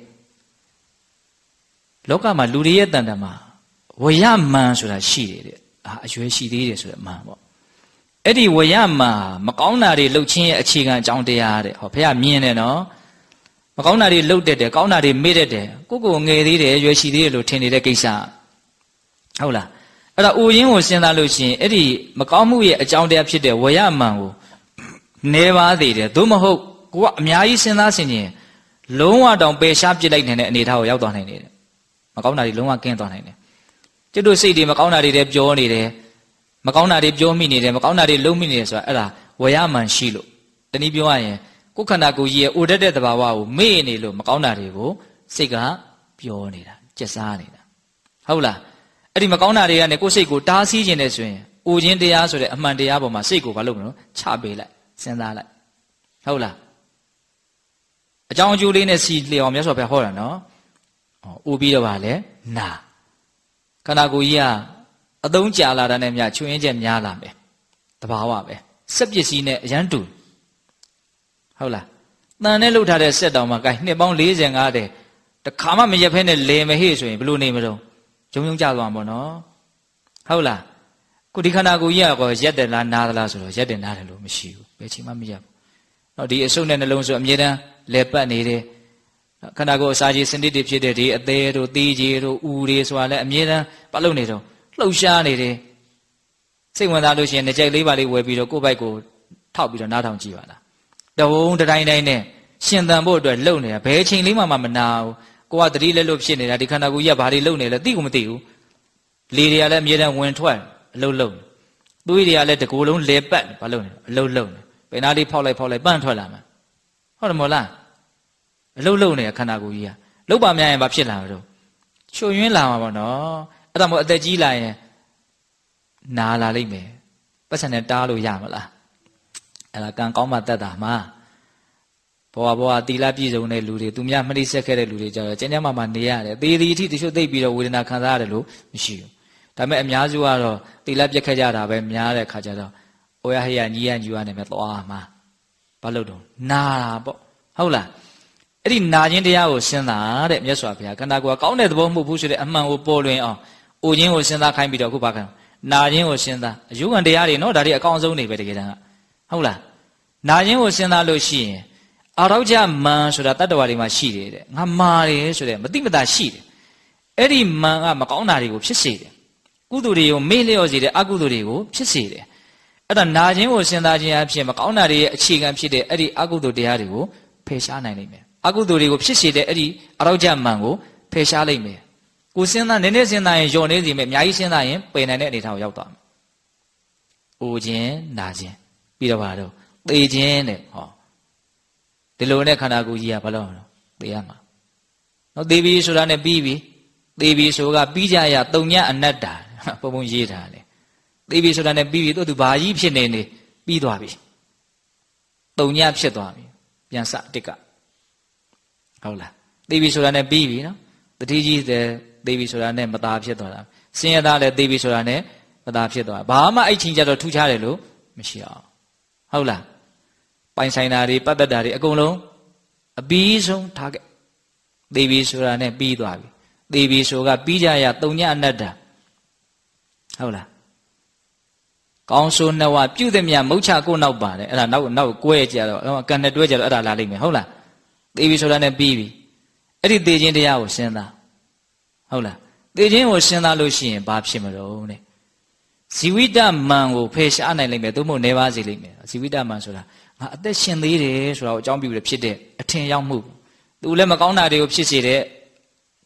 လောကမှာလူတွေရဲ့တန်တမှာဝရမန်ဆိုတာရှိတယ်တဲ့အရွယ်ရှိသေးတယ်ဆိုတဲ့အမှန်ပေါ့အဲ့ဒီဝရမန်မကောင်းတာတွေလှုပ်ခြင်းရဲ့အခြေခံအကြောင်းတရားတဲ့ဟောဘုရားမြင်တယ်နော်မကောင်းတာတွေလှုပ်တတ်တယ်ကောင်းတာတွေမေ့တတ်တယ်ကိုငယ်သေးတယ်ရွယ်ရှိသေးတယ်လို့ထင်နေတဲ့ကိစ္စဟုတ်လားအဲ့ဒါအိုရင်းကိုစဉ်းစားလို့ရှိရင်အဲ့ဒီမကောင်းမှုရဲ့အကြောင်းတရားဖြစ်တဲ့ဝရမန်ကိုနေပါသေးတယ်သို့မဟုတ်ကိုကအများကြီးစဉ်းစားဆင်ခြင်လုံးဝတောင်ပယ်ရှားပစ်လိုက်နိုင်တဲ့အနေအထားကိုရောက်သွားနိုင်တယ်မကောင်းတာတွေလုံးဝကင်းသွားနိုင်တယ်ကျွတ်တို့စိတ်တွေမကောင်းတာတွေတည်းပြောနေတယ်မကောင်းတာတွေပြောမိနေတယ်မကောင်းတာတွေလုံးမိနေတယ်ဆိုတာအဲ့ဒါဝရမန်ရှိလို့တနည်းပြောရရင်ကိုယ်ခန္ဓာကိုယ်ကြီးရဲ့အိုတတ်တဲ့သဘာဝကိုမေ့နေလို့မကောင်းတာတွေကိုစိတ်ကပြောနေတာကျက်စားနေတာဟုတ်လားအဲ့ဒီမကောင်းတာတွေကနေကိုယ်စိတ်ကိုတားဆီးခြင်းနဲ့ဆိုရင်အိုခြင်းတရားဆိုတဲ့အမှန်တရားပေါ်မှာစိတ်ကိုဘာလုပ်မလို့ချပေးလိုက်စဉ်းစားလိုက်ဟုတ်လားအကြောင်းအကျိုးလေးနဲ့စီလျော်မြတ်စွာဘုရားဟောတာနော်အိုပြီးတော့ဗာလဲနာခန္ဓာကိုယ်ကြီးကအသုံးကြာလာတာနဲ့မြချွင်းချက်များလာမယ်တဘာဝပဲစက်ပစ္စည်းနဲ့အရန်တူဟုတ်လားတန်နဲ့လှုပ်ထားတဲ့စက်တောင်မှ gain နှစ်ပေါင်း45တဲ့တခါမှမရက်ဖဲနဲ့လဲမဟေ့ဆိုရင်ဘယ်လိုနေမလို့ဂျုံဂျုံကြသွားမှာပေါ့နော်ဟုတ်လားခုဒီခန္ဓာကိုယ်ကြီးကရက်တယ်လားနားသလားဆိုတော့ရက်တယ်နားတယ်လို့မရှိဘူးဘယ်ချိန်မှမရက်ဘူးတော့ဒီအစုပ်နဲ့နှလုံးဆိုအမြဲတမ်းလဲပတ်နေတယ်ခန္ဓာကိုယ်အစာကြီးစနစ်တွေဖြစ်တဲ့ဒီအသေးတို့သီးကြီးတို့ဥတွေဆိုတာလည်းအမြဲတမ်းပတ်လုပ်နေတော့လှုပ်ရှားနေတယ်စိတ်ဝင်စားလို့ရှိရင်တစ်ကြိမ်လေးပါလေးဝယ်ပြီးတော့ကိုယ့်ဘက်ကိုထောက်ပြီးတော့နားထောင်ကြည့်ပါလားတဝုံတိုင်းတိုင်းနဲ့ရှင်သန်ဖို့အတွက်လှုပ်နေတာဘယ်ချိန်လေးမှမနာဘူးကိုကတတိလက်လို့ဖြစ်နေတာဒီခန္ဓာကိုယ်ကြီးကဘာတွေလှုပ်နေလဲသိကိုမသိဘူးလေတွေကလည်းအမြဲတမ်းဝင်ထွက်အလှုပ်လှုပ်သွေးတွေကလည်းတကူလုံးလဲပတ်ဘာလှုပ်နေအလှုပ်လှုပ်နေဘယ်နာလေးဖောက်လိုက်ပန့်ထွက်လာမှာဟုတ်တယ်မို့လားအလှုပ်လှုပ်နေတဲ့ခန္ဓာကိုယ်ကြီးကလှုပ်ပါများရင်ဘာဖြစ်လာမှာတော့ချွတ်ယွင်းလာမှာပေါ့နော်အဲ့ဒါမို့အသက်ကြီးလာရင်နာလာလိမ့်မယ်ပတ်စံနဲ့တားလို့ရမလားအဲ့ဒါကံကောင်းမှတတ်တာမှာဘဝတီလာပြည့်စုံတဲ့လူတွေသူများမနှိစက်ခဲ့တဲ့လူတွေကြတော့ကျဉ်းကျဉ်းမာနေရတယ်သေသည်အထိတချို့သိပြီးတော့ဝေဒနာခံစားရတယ်လို့မရှိဘူးဒါပေမဲ့အများစုကတော့တီလာပြက်ခဲ့ကြတာပဲများတဲ့ခါကျတော့အိုရဟရညီရညီရနေမဲ့သွားမှာဘာလို့တော့နာတာပေါ့ဟုတ်လားအဲ့ဒီနာခြင်းတရားကိုစဉ်းစားတဲ့မြတ်စွာဘုရားခန္ဓာကိုယ်ကကောင်းတဲ့သဘောမဟုတ်ဘူးဆိုတဲ့အမှန်ကိုပေါ်လွင်အောင်အိုခြင်းကိုစဉ်းစားခိုင်းပြီးတော့အခုဘာခံနာခြင်းကိုစဉ်းစားအယုခံတရားတွေနော်ဒါတွေအကောင်းဆုံးနေပဲတကယ်တမ်းကဟုတ်လားနာခြင်းကိုစဉ်းစားလို့ရှိရင်အာရောကြမန်ဆိုတာတတ္တဝါတွေမှာရှိတယ်တဲ့ငါမာတယ်ဆိုတဲ့မတိမတာရှိတယ်အဲ့ဒီမန်ကမကောင်းတာတွေကိုဖြစ်စေတယ်ကုသိုလ်တွေကိုမေ့လျော့စေတယ်အကုသိုလ်တွေကိုဖြစ်စေတယ်အဲ့ဒါနာခြင်းကိုစဉ်းစားခြင်းအဖြစ်မကောင်းတာတွေရဲ့အခြေခံဖြစ်တဲ့အဲ့ဒီအကုသိုလ်တရားတွေကိုဖယ်ရှားနိုင်လိမ့်မယ်အကုသိုလ်တွေကိုဖြစ်စေတဲ့အဲ့ဒီအာရောကြမန်ကိုဖယ်ရှားလိုက်မယ်ကိုစဉ်းစားနည်းနည်းစဉ်းစားရင်ယုံနေစီမယ်အများကြီးစဉ်းစားရင်ပယ်နိုင်တဲ့အနေအထားကိုရောက်သွားမယ်။အိုခြင်းနာခြင်းပြီးတော့ဘာလို့သေခြင်းတဲ့ဟောဒီလိုနဲ့ခန္ဓာကိုယ်ကြီးကဘာလို့တော့သေရမှာ။နော်သေပြီဆိုတာနဲ့ပြီးပြီသေပြီဆိုကပြီးကြရတုံညအနတ္တာပုံရေးထားတယ်။သေပြီဆိုတာနဲ့ပြီးပြီသူဘာကြီးဖြစ်နေပြီးသွားပြီ။တုံညဖြစ်သွားပြီပြန်စတစ်ကဟုတ်လားသေပြီဆိုတာနဲ့ပြီးပြီနော်တတိကြီးသေပြီဆိုတာနဲ့မသားဖြစ်သွားတာဆင်းရဲသားလည်းသေပြီဆိုတာနဲ့မသားဖြစ်သွားဘာမှအဲ့ချင်းကြတော့ထူးခြားတယ်လို့မရှိအောင်ဟုတ်လားပိုင်ဆိုင်တာတွေပတ်သက်တာတွေအကုန်လုံးအပြီးဆုံးထားခဲ့သေပြီဆိုတာနဲ့ပြီးသွားပြီသေပြီဆိုကပြီးကြရတုံညအနတ္တဟုတ်လားကောင်းဆိုးနှစ်ဝပြုသည်မြတ်မုတ်ချကိုနောက်ပါတယ်အဲ့ဒါနောက်ကွဲကြတော့ကံနဲ့တွဲကြတော့အဲ့ဒါလာလိမ့်မယ်ဟုတ်လားသေပြီဆိုတာနဲ့ပြီးပြီအဲ့ဒီသေခြင်းတရားကိုစဉ်းစားဟုတ်လားသေခြင်းကိုစဉ်းစားလို့ရှိရင်ဘာဖြစ်မလို့တဲ့ဇီဝိတမန်ကိုဖယ်ရှားနိုင်လိမ့်မယ်သို့မဟုတ်နေပါစေလိမ့်မယ်ဇီဝိတမန်ဆိုတာငါအသက်ရှင်သေးတယ်ဆိုတာကိုအကြောင်းပြုပြီးဖြစ်တဲ့အထင်ရောက်မှုသူလည်းမကောင်းတာတွေကိုဖြစ်စေတဲ့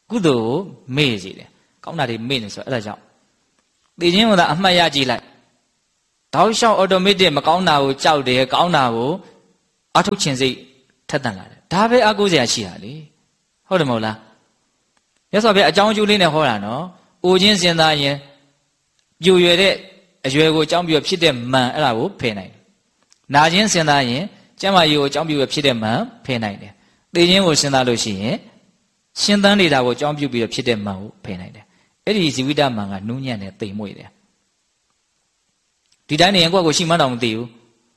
ကုသိုလ်ကိုမေ့စေတယ်ကောင်းတာတွေမေ့နေဆိုအဲ့ဒါကြောင့်သိချင်းကသာအမှတ်ရကြည့်လိုက်တောက်လျှောက် automatic မကောင်းတာကိုကြောက်တယ်ကောင်းတာကိုအထုတ်ခြင်းစိတ်ထက်သန်လာတယ်ဒါပဲအကုစရာရှိတာလေဟုတ်တယ်မဟုတ်လားမြတ်စွာဘုရားအကြောင်းအကျိုးလေးနဲ့ဟောတာနော်အိုခြင်းစဉ်းစားရင်ပြိုရွယ်တဲ့အရွယ်ကိုအကြောင်းပြုဖြစ်တဲ့မန်အဲ့ဒါကိုဖယ်နိုင်တယ်နာခြင်းစဉ်းစားရင်ကျမ်းမာရေးကိုအကြောင်းပြုဖြစ်တဲ့မန်ဖယ်နိုင်တယ်သိခြင်းကိုစဉ်းစားလို့ရှိရင်ရှင်သန်နေတာကိုအကြောင်းပြုပြီးဖြစ်တဲ့မန်ကိုဖယ်နိုင်တယ်အဲ့ဒီဇီဝိတမန်ကနူးညံ့တဲ့တိမ်မွေ့တယ်ဒီတိုင်းနေရင်ကိုယ့်ကိုရှိမှန်းတော့မသိဘူး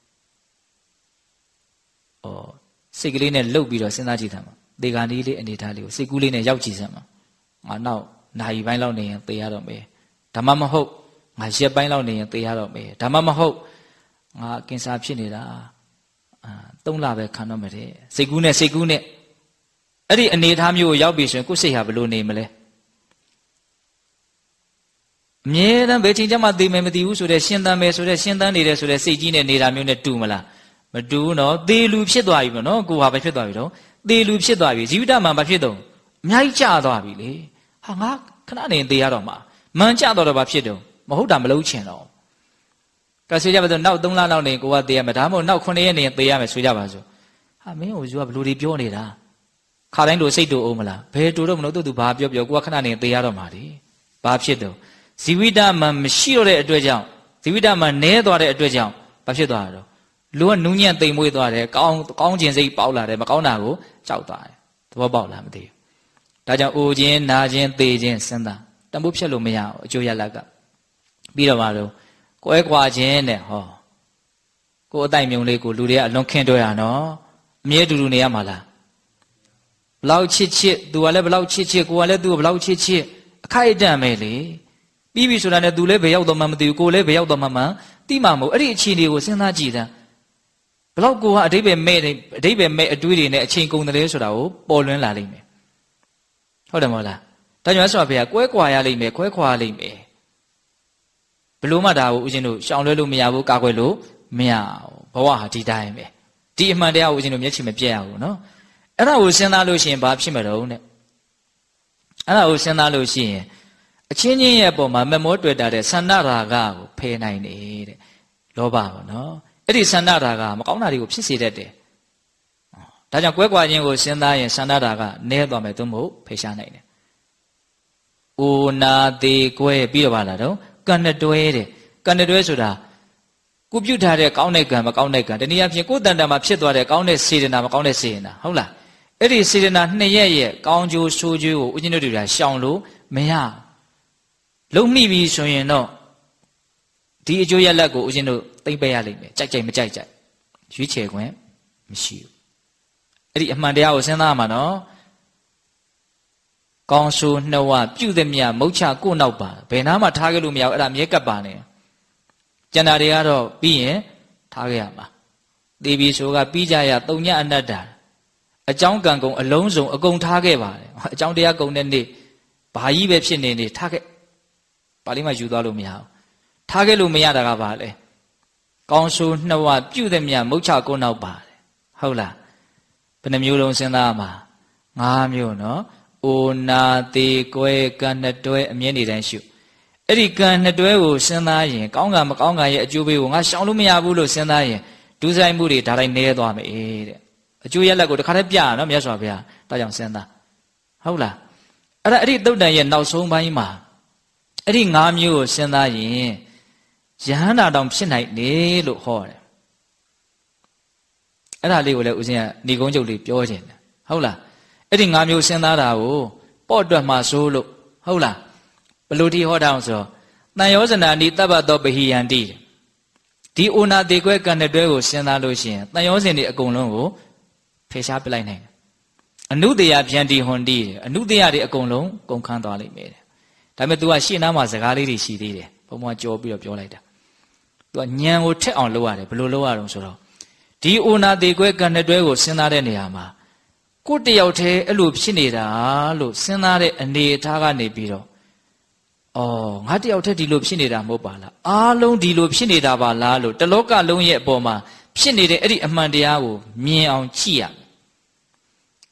စိတ်ကလေးနဲ့လှုပ်ပြီးတော့စဉ်းစားကြည့်သမှာသေခါနီးလေးအနေထားလေးကိုစိတ်ကူးလေးနဲ့ရောက်ကြည့်စမ်းမှာငါနောက်နာရီပိုင်းလောက်နေရင်သေရတော့မယ်ဒါမှမဟုတ်ငါရက်ပိုင်းလောက်နေရင်သေရတော့မယ်ဒါမှမဟုတ်ငါကင်ဆာဖြစ်နေတာ3 လပဲခံတော့မယ်တဲ့စိတ်ကူးနဲ့အဲ့ဒီအနေထားမျိုးကိုရောက်ပြီဆိုရင်ကိုယ်စိတ်ဟာဘယ်လိုနေမလဲအမြဲတမ်းဘယ်ချိန်ကျမှသေမယ်မသိဘူးဆိုတဲ့ရှင်သန်မယ်ဆိုတဲ့ရှင်သန်နေတယ်ဆိုတဲ့စိတ်ကြီးနဲ့နေတာမျိုးနဲ့တူမလားမတူဘူးနော်သေလူဖြစ်သွားပြီပေါ့နော်ကိုဟာပဲဖြစ်သွားပြီတော့သေလူဖြစ်သွားပြီဇီဝိတမန်ဘာဖြစ်တော့အများကြီးကျသွားပြီလေဟာငါခဏနေသေရတော့မှာမန်ကျတော့ဘာဖြစ်တော့မဟုတ်တာမလုပ်ချင်တော့ကဲဆိုကြပါစို့နောက်3 လလောက်နေကိုကသေရမယ်ဒါမှမဟုတ်နောက်9 ရက်နေသေရမယ်ဆိုကြပါစို့ဟာမင်းကိုယူကဘလူတွေပြောနေတာခါတိုင်းတို့စိတ်တူအောင်မလားဘယ်တူတော့မလို့သူဘာပြောကိုကခဏနေသေရတော့မှာလေဘာဖြစ်တော့ဇီဝိတမန်မရှိတော့တဲ့အတွက်ကြောင့်ဇီဝိတမန်နည်းသွားတဲ့အတွက်ကြောင့်ဘာဖြစ်သွားတော့လူကနူးညံ့သိမ်မွေ့သွားတယ်ကောင်းခြင်းစိတ်ပေါက်လာတယ်မကောင်းတာကိုကြောက်သွားတယ်သဘောပေါက်လားမသိဘူးဒါကြောင့်အိုခြင်းနာခြင်းသေခြင်းစဉ်းစားတမိုးဖြတ်လို့မရဘူးအကျိုးရလက်ကပြီးတော့မှလို့ကိုယ်ကွာခြင်းနဲ့ဟောကိုယ်အတိုက်မြုံလေးကိုလူတွေကအလွန်ခင်တွဲရနော်အမြဲတူတူနေရမှာလားဘလောက်ချစ်သူကလည်းဘလောက်ချစ်ကိုကလည်းသူ့ကိုဘလောက်ချစ်အခိုက်အတန့်ပဲလေပြီးပြီဆိုတာနဲ့သူလည်းဘယ်ရောက်တော့မှမသိဘူးကိုလည်းဘယ်ရောက်တော့မှတိမှမဟုတ်အဲ့ဒီအခြေအနေကိုစဉ်းစားကြည့်တာဘလောက်ကိုကအဓိပ္ပာယ်မဲ့အဓိပ္ပာယ်မဲ့အတွေးတွေနဲ့အချိန်ကုန်တယ်ဆိုတာကိုပေါ်လွင်လာလိမ့်မယ်ဟုတ်တယ်မဟုတ်လားဒါကြောင့်ဆိုပါဗျာကွဲကွာရလိမ့်မယ်ခွဲခွာလိမ့်မယ်ဘလို့မှဒါကိုဦးဇင်းတို့ရှောင်လွဲလို့မရဘူးကာကွယ်လို့မရဘူးဘဝဟာဒီတိုင်းပဲဒီအမှန်တရားကိုဦးဇင်းတို့မျက်ခြေမပြတ်ရဘူးနော်အဲ့ဒါကိုစဉ်းစားလို့ရှိရင်ဘာဖြစ်မှာတော့တဲ့အဲ့ဒါကိုစဉ်းစားလို့ရှိရင်အချင်းချင်းရဲ့အပေါ်မှာမမောတွေ့တာတဲ့ဆန္ဒရာဂကိုဖယ်နိုင်တယ်တဲ့လောဘပေါ့နော်အဲ့ဒီဆန္ဒရာဂမကောင်းတာတွေကိုဖြစ်စေတတ်တယ်ဒါကြောင့်ကွဲကွာခြင်းကိုစဉ်းစားရင်ဆန္ဒရာဂနည်းသွားမယ်သို့မဟုတ်ဖယ်ရှားနိုင်တယ်။အိုနာသေးကွဲပြီးတော့ပါလားတော့ကံနဲ့တွဲတဲ့ကံနဲ့တွဲဆိုတာကိုပြုတ်ထားတဲ့ကောင်းတဲ့ကံမကောင်းတဲ့ကံတနည်းအားဖြင့်ကိုယ်တန်တန်မှာဖြစ်သွားတဲ့ကောင်းတဲ့စေတနာမကောင်းတဲ့စေတနာဟုတ်လားအဲ့ဒီစေတနာ2 ရက်ရဲ့ကောင်းကျိုးဆိုးကျိုးကိုဦးဇင်းတို့တွေကရှောင်လို့မရလုံးမိပြီဆိုရင်တော့ဒီအကျိုးရလဒ်ကိုဦးဇင်းတို့သိမ့်ပယ်ရလိမ့်မယ်ကြိုက်ကြိုက်မကြိုက်ကြိုက်ရွေးချယ်ခွင့်မရှိဘူးအဲ့ဒီအမှန်တရားကိုစဉ်းစားရမှာနော်ကောင်းဆိုးနှဝပြုသည်မြမုတ်ချကို့နောက်ပါဘယ်နာမှထားခဲ့လို့မရဘူးအဲ့ဒါမြဲကပ်ပါနေကျန်တာတွေကတော့ပြီးရင်ထားခဲ့ရမှာသေပြီဆိုကပြီးကြရတုံညအနတ္တအကြောင်းကံကုန်အလုံးစုံအကုန်ထားခဲ့ပါတယ်အကြောင်းတရားကုန်တဲ့နေ့ဘာကြီးပဲဖြစ်နေထားခဲ့ပါဠိမှာယူသွားလို့မရဘူးထားခဲ့လို့မရတာကဘာလဲကောင်းဆိုးနှဝပြုသည်မြမုတ်ချကို့နောက်ပါတယ်ဟုတ်လားဘယ်နှမျိုးလုံးစဉ်းစားမှာ5 မျိုးနော်အိုနာသေးကွဲကံနှစ်တွဲအမြဲနေတိုင်းရှုအဲ့ဒီကံနှစ်တွဲကိုစဉ်းစားရင်ကောင်းကံမကောင်းကံရဲ့အကျိုးပေးကိုငါရှောင်လို့မရဘူးလို့စဉ်းစားရင်ဒုစရိုက်မှုတွေဒါတိုင်းနည်းသွားမယ်တဲ့အကျိုးရလဒ်ကိုတခါတည်းပြရနော်မြတ်စွာဘုရားဒါကြောင့်စဉ်းစားဟုတ်လားအဲ့ဒီသုတ်တန်ရဲ့နောက်ဆုံးပိုင်းမှာအဲ့ဒီ5 မျိုးကိုစဉ်းစားရင်ယဟန္တာတောင်ဖြစ်နိုင်တယ်လို့ဟောတယ်အဲ့ဒါလေးကိုလည်းဦးဇင်းကနေကုန်းချုပ်လေးပြောခြင်းတယ်ဟုတ်လားအဲ့ဒီ5 မျိုးစဉ်းစားတာကိုပေါ့အတွက်မှဆိုလို့ဟုတ်လားဘလို့ဒီဟောတာအောင်ဆိုတော့တန်ယောဇနာနိတပ္ပတောပဟိယန္တိဒီအိုနာတေကွဲကံတဲ့တွဲကိုစဉ်းစားလို့ရှိရင်တန်ယောဇဉ်တွေအကုန်လုံးကိုဖယ်ရှားပလိုက်နိုင်တယ်အနုတယဗျန္တိဟွန်တိအနုတယတွေအကုန်လုံးကုန်ခန်းသွားလိမ့်မယ်တဲ့ဒါပေမဲ့ तू ကရှေ့နားမှာစကားလေးတွေရှိသေးတယ်ဘုံဘွားကြော်ပြီးတော့ပြောလိုက်တာ तू ကညံကိုထက်အောင်လုပ်ရတယ်ဘယ်လိုလုပ်ရအောင်ဆိုတော့ဒီအိုနာတေကွဲကံတဲ့တွဲကိုစဉ်းစားတဲ့နေရာမှာကိုတယောက်တည်းအဲ့လိုဖြစ်နေတာလို့စဉ်းစားတဲ့အနေအထားကနေပြီးတော့ငါတယောက်တည်းဒီလိုဖြစ်နေတာမဟုတ်ပါလားအားလုံးဒီလိုဖြစ်နေတာပါလားလို့တလောကလုံးရဲ့အပေါ်မှာဖြစ်နေတဲ့အဲ့ဒီအမှန်တရားကိုမြင်အောင်ကြည့်ရ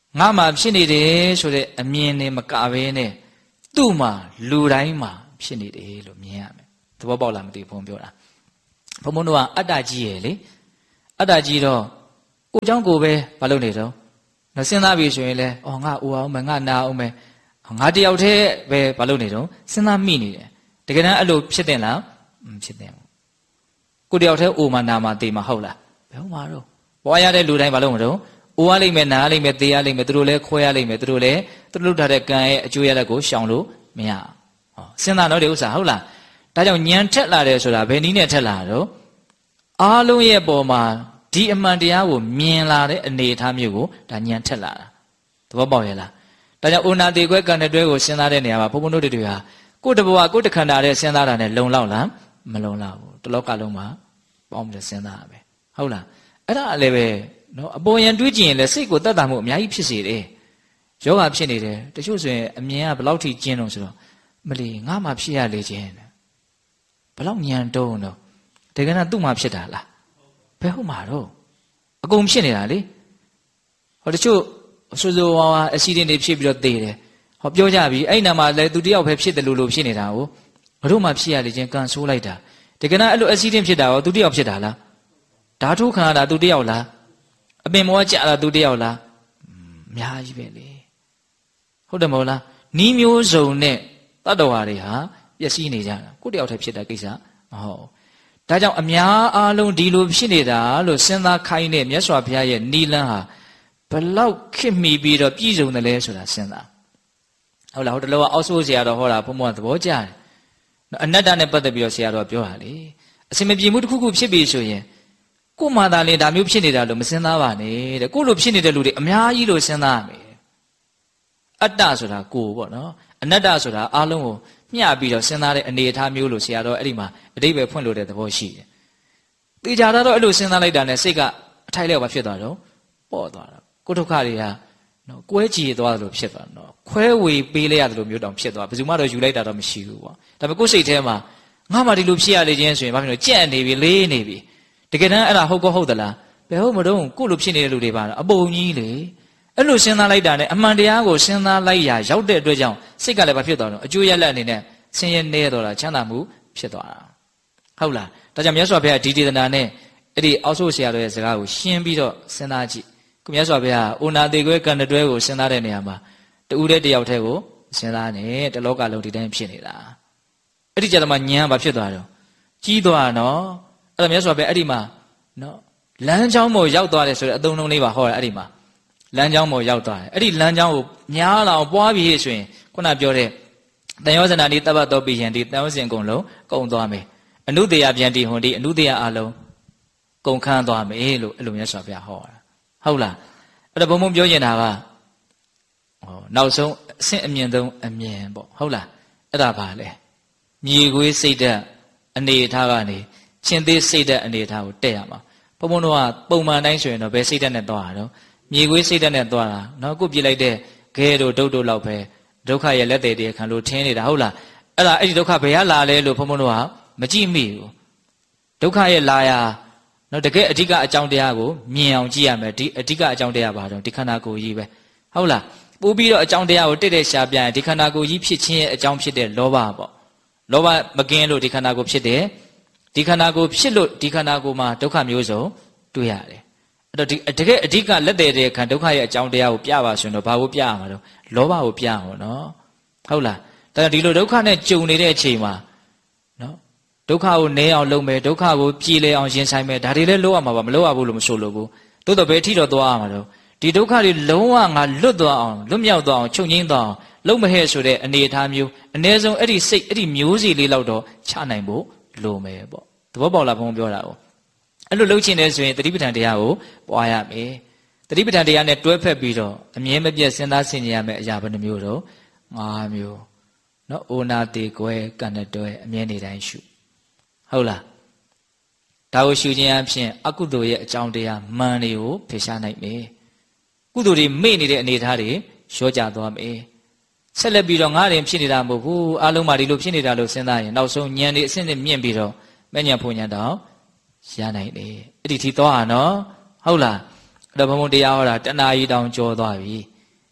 ငါမှဖြစ်နေတယ်ဆိုတဲ့အမြင်နဲ့မကဘဲနဲ့သူ့မှာလူတိုင်းမှာဖြစ်နေတယ်လို့မြင်ရမယ်သဘောပေါက်လားမသိဘုံပြောတာဘုံတို့ကအတ္တကြီးရဲ့လေအတ္တကြီးတော့ကိုเจ้าကိုပဲမလုပ်နေတော့စဉ်းစားပြီဆိုရင်လဲငါအိုအောင်မယ်ငါနာအောင်မယ်ငါတယောက်တည်းပဲမလုပ်နေတော့စဉ်းစားမိနေတယ်တကယ်တမ်းအဲ့လိုဖြစ်တယ်လားမဖြစ်တယ်ကိုတယောက်တည်းအိုမှနာမှတေမှဟုတ်လားဘယ်မှာတော့ပွားရတဲ့လူတိုင်းမလုပ်မတော့အိုရလိမ့်မယ်နားလိမ့်မယ်တေးရလိမ့်မယ်သူတို့လည်းခွဲရလိမ့်မယ်သူတို့လည်းသူတို့လုပ်ထားတဲ့ကံရဲ့အကျိုးရတဲ့ကိုရှောင်လို့မရစဉ်းစားတော့ဒီဥစ္စာဟုတ်လားဒါကြောင့်ဉာဏ်ထက်လာတယ်ဆိုတာဘယ်နည်းနဲ့ထက်လာတော့အားလုံးရဲ့ပေါ်မှာဒီအမှန်တရားကိုမြင်လာတဲ့အနေအထားမျိုးကိုဒါဉာဏ်ထက်လာတာသဘောပေါက်ရဲ့လားဒါကြောင့်ဩနာတိခွဲကံတဲ့တွဲကိုစဉ်းစားတဲ့နေရာမှာဘုံဘုံတို့တွေကကိုယ်တဘဝကိုယ်တခန္ဓာနဲ့စဉ်းစားတာနဲ့လုံလောက်လားမလုံလောက်ဘူးတလောကလုံးမှာပေါင်းပြီးစဉ်းစားရမယ်ဟုတ်လားအဲ့ဒါလည်းပဲနော်အပေါ်ယံတွေးကြည့်ရင်လည်းစိတ်ကိုတတ်တာမှုအများကြီးဖြစ်စေတယ်ယောဂဖြစ်နေတယ်တချို့ဆိုရင်အမြင်ကဘယ်လောက်ထိကျင်းတော့ဆိုတော့မလီငါမှဖြစ်ရလေခြင်းဘယ်လောက်ညံတုံးတော့တကယ်တော့သူ့မှဖြစ်တာလားဘယ်ဟုတ်မှာတော့အကုန်ဖြစ်နေတာလေဟောတချို့ဆိုးဝါးအက်ဆီဒင့်တွေဖြစ်ပြီးတော့သေတယ်ဟောပြောကြပြီအဲ့နာမှာလည်းသူတယောက်ပဲဖြစ်တယ်လို့ဖြစ်နေတာကိုဘယ်တော့မှဖြစ်ရလေခြင်းကန်ဆိုးလိုက်တာတကယ်တော့အဲ့လိုအက်ဆီဒင့်ဖြစ်တာရောသူတယောက်ဖြစ်တာလားဓာတုခံရတာသူတယောက်လားအပင်မောကြာတာသူတယောက်လားအများကြီးပဲလေဟုတ်တယ်မဟုတ်လားနီးမျိုးစုံနဲ့တတ္တဝါတွေဟာပျက်စီးနေကြတာကိုတယောက်တည်းဖြစ်တဲ့ကိစ္စမဟုတ်ဒါကြောင့်အများအားလုံးဒီလိုဖြစ်နေတာလို့စဉ်းစားခိုင်းတဲ့မြတ်စွာဘုရားရဲ့နိလန်းဟာဘလောက်ခင်မိပြီးတော့ပြည့်စုံတယ်လဲဆိုတာစဉ်းစားဟုတ်လားဟိုတလောကအောက်ဆိုးဆရာတော်ဟောတာဘုံဘုံသဘောကျတယ်အနတ္တနဲ့ပတ်သက်ပြီးတော့ဆရာတော်ပြောတာလေအစင်မပြေမှုတစ်ခုခုဖြစ်ပြီဆိုရင်ကို့မှသာလေဒါမျိုးဖြစ်နေတာလို့မစဉ်းစားပါနဲ့တဲ့ကို့လိုဖြစ်နေတဲ့လူတွေအများကြီးလို့စဉ်းစားရမယ်အတ္တဆိုတာကိုယ်ပေါ့နော်အနတ္တဆိုတာအားလုံးကိုမျှပြီးတော့စဉ်းစားတဲ့အနေအထားမျိုးလို့ဆရာတော်အဲ့ဒီမှာအတိတ်ပဲဖွင့်လို့တဲ့သဘောရှိတယ်။တေချာတော့အဲ့လိုစဉ်းစားလိုက်တာနဲ့စိတ်ကအထိုက်လျောက်ပါဖြစ်သွားတော့ပေါ့သွားတာကိုဒုက္ခတွေကနော်ကွဲကြည်သွားတယ်လို့ဖြစ်သွားတော့ခွဲဝေပေးလိုက်ရတယ်လို့မျိုးတောင်ဖြစ်သွားဘယ်သူမှတော့ယူလိုက်တာတော့မရှိဘူးပေါ့။ဒါပေမဲ့ကိုယ်စိတ်ထဲမှာငါမှဒီလိုဖြစ်ရလေခြင်းဆိုရင်ဘာဖြစ်လို့ကြက်နေပြီလေးနေပြီတကယ်တမ်းအဲ့ဒါဟုတ်ကောဟုတ်သလားဘယ်ဟုတ်မတော့ကိုယ့်လိုဖြစ်နေတဲ့လူတွေပါတော့အပုံကြီးလေအဲ့လိုစဉ်းစားလိုက်တာနဲ့အမှန်တရားကိုစဉ်းစားလိုက်ရရောက်တဲ့အတွက်ကြောင့်စိတ်ကလည်းဘာဖြစ်သွားတော့အကျိုးရလဒ်အနေနဲ့ဆင်းရဲနေတော့တာချမ်းသာမှုဖြစ်သွားတာဟုတ်လားဒါကြောင့်မြတ်စွာဘုရားဒီဒေသနာနဲ့အဲ့ဒီအောက်ဆိုဆရာတော်ရဲ့စကားကိုရှင်းပြီးတော့စဉ်းစားကြည့်ခုမြတ်စွာဘုရားအိုနာသေးခွဲကံတွဲကိုစဉ်းစားတဲ့နေရာမှာတူတဲ့တယောက်တည်းကိုစဉ်းစားနေတလောကလုံးဒီတိုင်းဖြစ်နေတာအဲ့ဒီကြတော့မှဉာဏ်ဘာဖြစ်သွားတော့ကြီးသွားနော်အဲ့ဒါမြတ်စွာဘုရားအဲ့ဒီမှာနော်လမ်းကြောင်းပေါ်ရောက်သွားတယ်ဆိုတဲ့အသုံးလုံးလေးပါဟောတာအဲ့ဒီမှာလမ်းကြောင်းပေါ်ရောက်သွားတယ်အဲ့ဒီလမ်းကြောင်းကိုများလာအောင်ပွားပြီးဆိုရင်ခုနပြောတဲ့တန်ရောဇနာတိတပ္ပတောပိယံဒီတန်ရောစဉ်အကုန်လုံးကုန်သွားမယ်အနုတ္တယပြန်တိဟွန်ဒီအနုတ္တယအလုံးကုန်ခန်းသွားမယ်လို့အဲ့လိုမြတ်စွာဘုရားဟောတာဟုတ်လားအဲ့တော့ဘုံဘုံပြောနေတာကနောက်ဆုံးအဆင့်အမြင့်ဆုံးအမြင်ပေါ့ဟုတ်လားအဲ့ဒါပါလေမြေခွေးစိတ်ဓာတ်အနေထားကနေရှင်သေးစိတ်ဓာတ်အနေထားကိုတက်ရမှာဘုံဘုံတို့ကပုံမှန်တိုင်းဆိုရင်တော့ဘယ်စိတ်ဓာတ်နဲ့သွားတာတော့မြေခွေးစိတ်ဓာတ်နဲ့သွားတာနော်ကိုပြစ်လိုက်တဲ့ခဲတို့ဒုတ်တို့လောက်ပဲဒုက္ခရဲ့လက်သေးတည်းခံလို့ထင်းနေတာဟုတ်လားအဲ့ဒီဒုက္ခဘယ်ကလာလဲလို့ဘုံဘုံတို့ကမကြည့်မိဘူးဒုက္ခရဲ့လာရာနော်တကယ်အဓိကအကြောင်းတရားကိုမြင်အောင်ကြည့်ရမယ်ဒီအဓိကအကြောင်းတရားပါတော့ဒီခန္ဓာကိုယ်ကြီးပဲဟုတ်လားပို့ပြီးတော့အကြောင်းတရားကိုတိတ်တိတ်ရှားပြန်ဒီခန္ဓာကိုယ်ကြီးဖြစ်ခြင်းရဲ့အကြောင်းဖြစ်တဲ့လောဘပေါ့လောဘမကင်းလို့ဒီခန္ဓာကိုယ်ဖြစ်တယ်ဒီခန္ဓာကိုယ်ဖြစ်လို့ဒီခန္ဓာကိုယ်မှာဒုက္ခမျိုးစုံတွေ့ရတယ်အဲ့တော့ဒီတကယ်အဓိကလက်သေးတဲ့ခံဒုက္ခရဲ့အကြောင်းတရားကိုပြပါဆိုရင်တော့ဘာကိုပြရမှာတော့လောဘကိုပြရမှာနော်ဟုတ်လားဒါကြောင့်ဒီလိုဒုက္ခနဲ့ကြုံနေတဲ့အချိန်မှာနော်ဒုက္ခကိုနည်းအောင်လုပ်မယ်ဒုက္ခကိုပြေလည်အောင်ရင်ဆိုင်မယ်ဒါတွေလည်းလုပ်ရမှာပါမလုပ်ရဘူးလို့မဆိုလို့ဘူးတိုးတော့ဘယ်ထိတော့သွားရမှာတော့ဒီဒုက္ခတွေလုံးဝငါလွတ်သွားအောင်လွတ်မြောက်သွားအောင်ချုပ်ငြိမ်းသွားအောင်လုံးမဟဲ့ဆိုတဲ့အနေအထားမျိုးအ ਨੇ ဆုံးအဲ့ဒီစိတ်အဲ့ဒီမျိုးစီလေးလောက်တော့ချနိုင်ဖို့လိုမယ်ပေါ့သဘောပေါက်လားဘုံပြောတာကိုအဲ့လိုလုပ်ချင်တယ်ဆိုရင်တတိပဋ္ဌာန်တရားကိုပွားရမယ်တတိပဋ္ဌာန်တရားနဲ့တွဲဖက်ပြီးတော့အမြဲမပြတ်စဉ်းစားဆင်ခြင်ရမယ်အရာဘယ်နှမျိုးတော့၅မျိုးနော်အိုနာတေကွဲကံနဲ့တွဲအမြဲနေတိုင်းရှုဟုတ်လားဒါကိုရှုခြင်းအပြင်အကုသိုလ်ရဲ့အကြောင်းတရားမှန်တွေကိုဖယ်ရှားနိုင်မယ်ကုသိုလ်တွေမေ့နေတဲ့အနေအထားတွေရောကြသွားမယ်ဆက်လက်ပြီးတော့ငါရင်ဖြစ်နေတာမဟုတ်ဘူးအလုံးမှာဒီလိုဖြစ်နေတာလို့စဉ်းစားရင်နောက်ဆုံးဉာဏ်တွေအစစ်နဲ့မြင့်ပြီးတော့မဲ့ဉာဏ်ဖွဉာဏ်တော့ရနိုင်တယ်အဲ့ဒီထိသွားတာနော်ဟုတ်လားအဲ့တော့ဘုံဘုံတရားဟောတာတဏှာကြီးတောင်ကြောသွားပြီ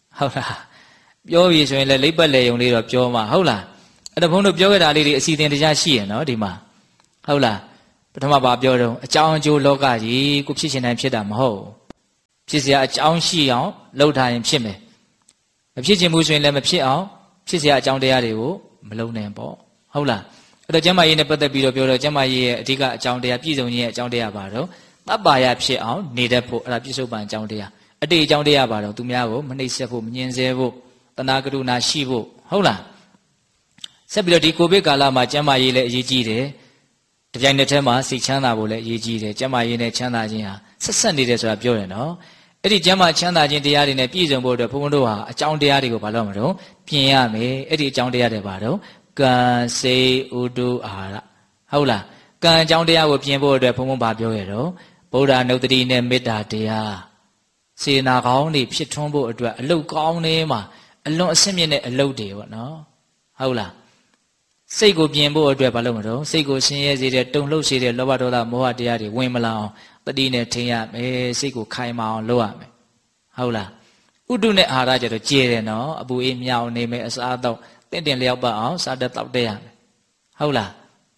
ဟုတ်လားပြောပြီဆိုရင်လည်းလိပ်ပတ်လေယုံလေးတော့ပြောမှာဟုတ်လားအဲ့တော့ဘုန်းတို့ပြောခဲ့တာလေးတွေအစီအစဉ်တရားရှိရနော်ဒီမှာဟုတ်လားပထမဘာပြောတော့အကြောင်းအကျိုးလောကကြီးကိုဖြစ်ရှင်တိုင်းဖြစ်တာမဟုတ်ဖြစ်เสียအကြောင်းရှိအောင်လှုပ်ထားရင်ဖြစ်မယ်မဖြစ်ခြင်းဘူးဆိုရင်လည်းမဖြစ်အောင်ဖြစ်เสียအကြောင်းတရားတွေကိုမလုံးနိုင်ပေါ့ဟုတ်လားအဲ့တော့ကျမ်းမာရေးနဲ့ပတ်သက်ပြီးတော့ပြောတော့ကျမ်းမာရေးရဲ့အဓိကအကြောင်းတရားပြည့်စုံခြင်းရဲ့အကြောင်းတရားပါတော့တပ္ပါယဖြစ်အောင်နေတတ်ဖို့အဲ့ဒါပြစ္ဆုတ်ပံအကြောင်းတရားအတိတ်အကြောင်းတရားပါတော့သူများကိုမနှိပ်စက်ဖို့မညှင်းဆဲဖို့တဏှာကရုဏာရှိဖို့ဟုတ်လားဆက်ပြီးတော့ဒီကိုဗစ်ကာလမှာကျမ်းမာရေးလည်းအရေးကြီးတယ်တပြိုင်နက်တည်းမှာစိတ်ချမ်းသာဖို့လည်းအရေးကြီးတယ်ကျမ်းမာရေးနဲ့ချမ်းသာခြင်းဟာဆက်ဆက်နေတယ်ဆိုတာပြောတယ်နော်အဲ့ဒီကျမ်းမာချမ်းသာခြင်းတရားတွေနဲ့ပြည့်စုံဖို့အတွက်ဘုန်းဘုန်းတို့ဟာအကြောင်းတရားတွေကိုဘာလို့မလို့ပြင်ရမယ်အဲ့ဒီအကြောင်းတရားတွေပါတော့ကံစေဥတုအာဟာရဟုတ်လားကံအကြောင်းတရားကိုပြင်ဖို့အတွက်ဘုန်းဘုန်းဘာပြောရတော့ဗုဒ္ဓနုတ္တိနဲ့မေတ္တာတရားစေနာကောင်းတွေဖြစ်ထွန်းဖို့အတွက်အလုတ်ကောင်းနေမှာအလွန်အဆင့်မြင့်တဲ့အလုတ်တွေပေါ့နော်ဟုတ်လားစိတ်ကိုပြင်ဖို့အတွက်ဘာလို့မလို့စိတ်ကိုဆင်းရဲစေတဲ့တုန်လှုပ်စေတဲ့လောဘဒေါသမောဟတရားတွေဝင်မလာအောင်တတိနဲ့ထိန်းရမယ်စိတ်ကိုခိုင်မာအောင်လုပ်ရမယ်ဟုတ်လားဥတုနဲ့အာဟာရကျတော့ကျေတယ်နော်အပူအေးမြောင်နေမယ်အစားအသောက်တင့်တယ်လျောက်ပတ်အောင်စားတက်တောက်တက်ရမယ်ဟုတ်လား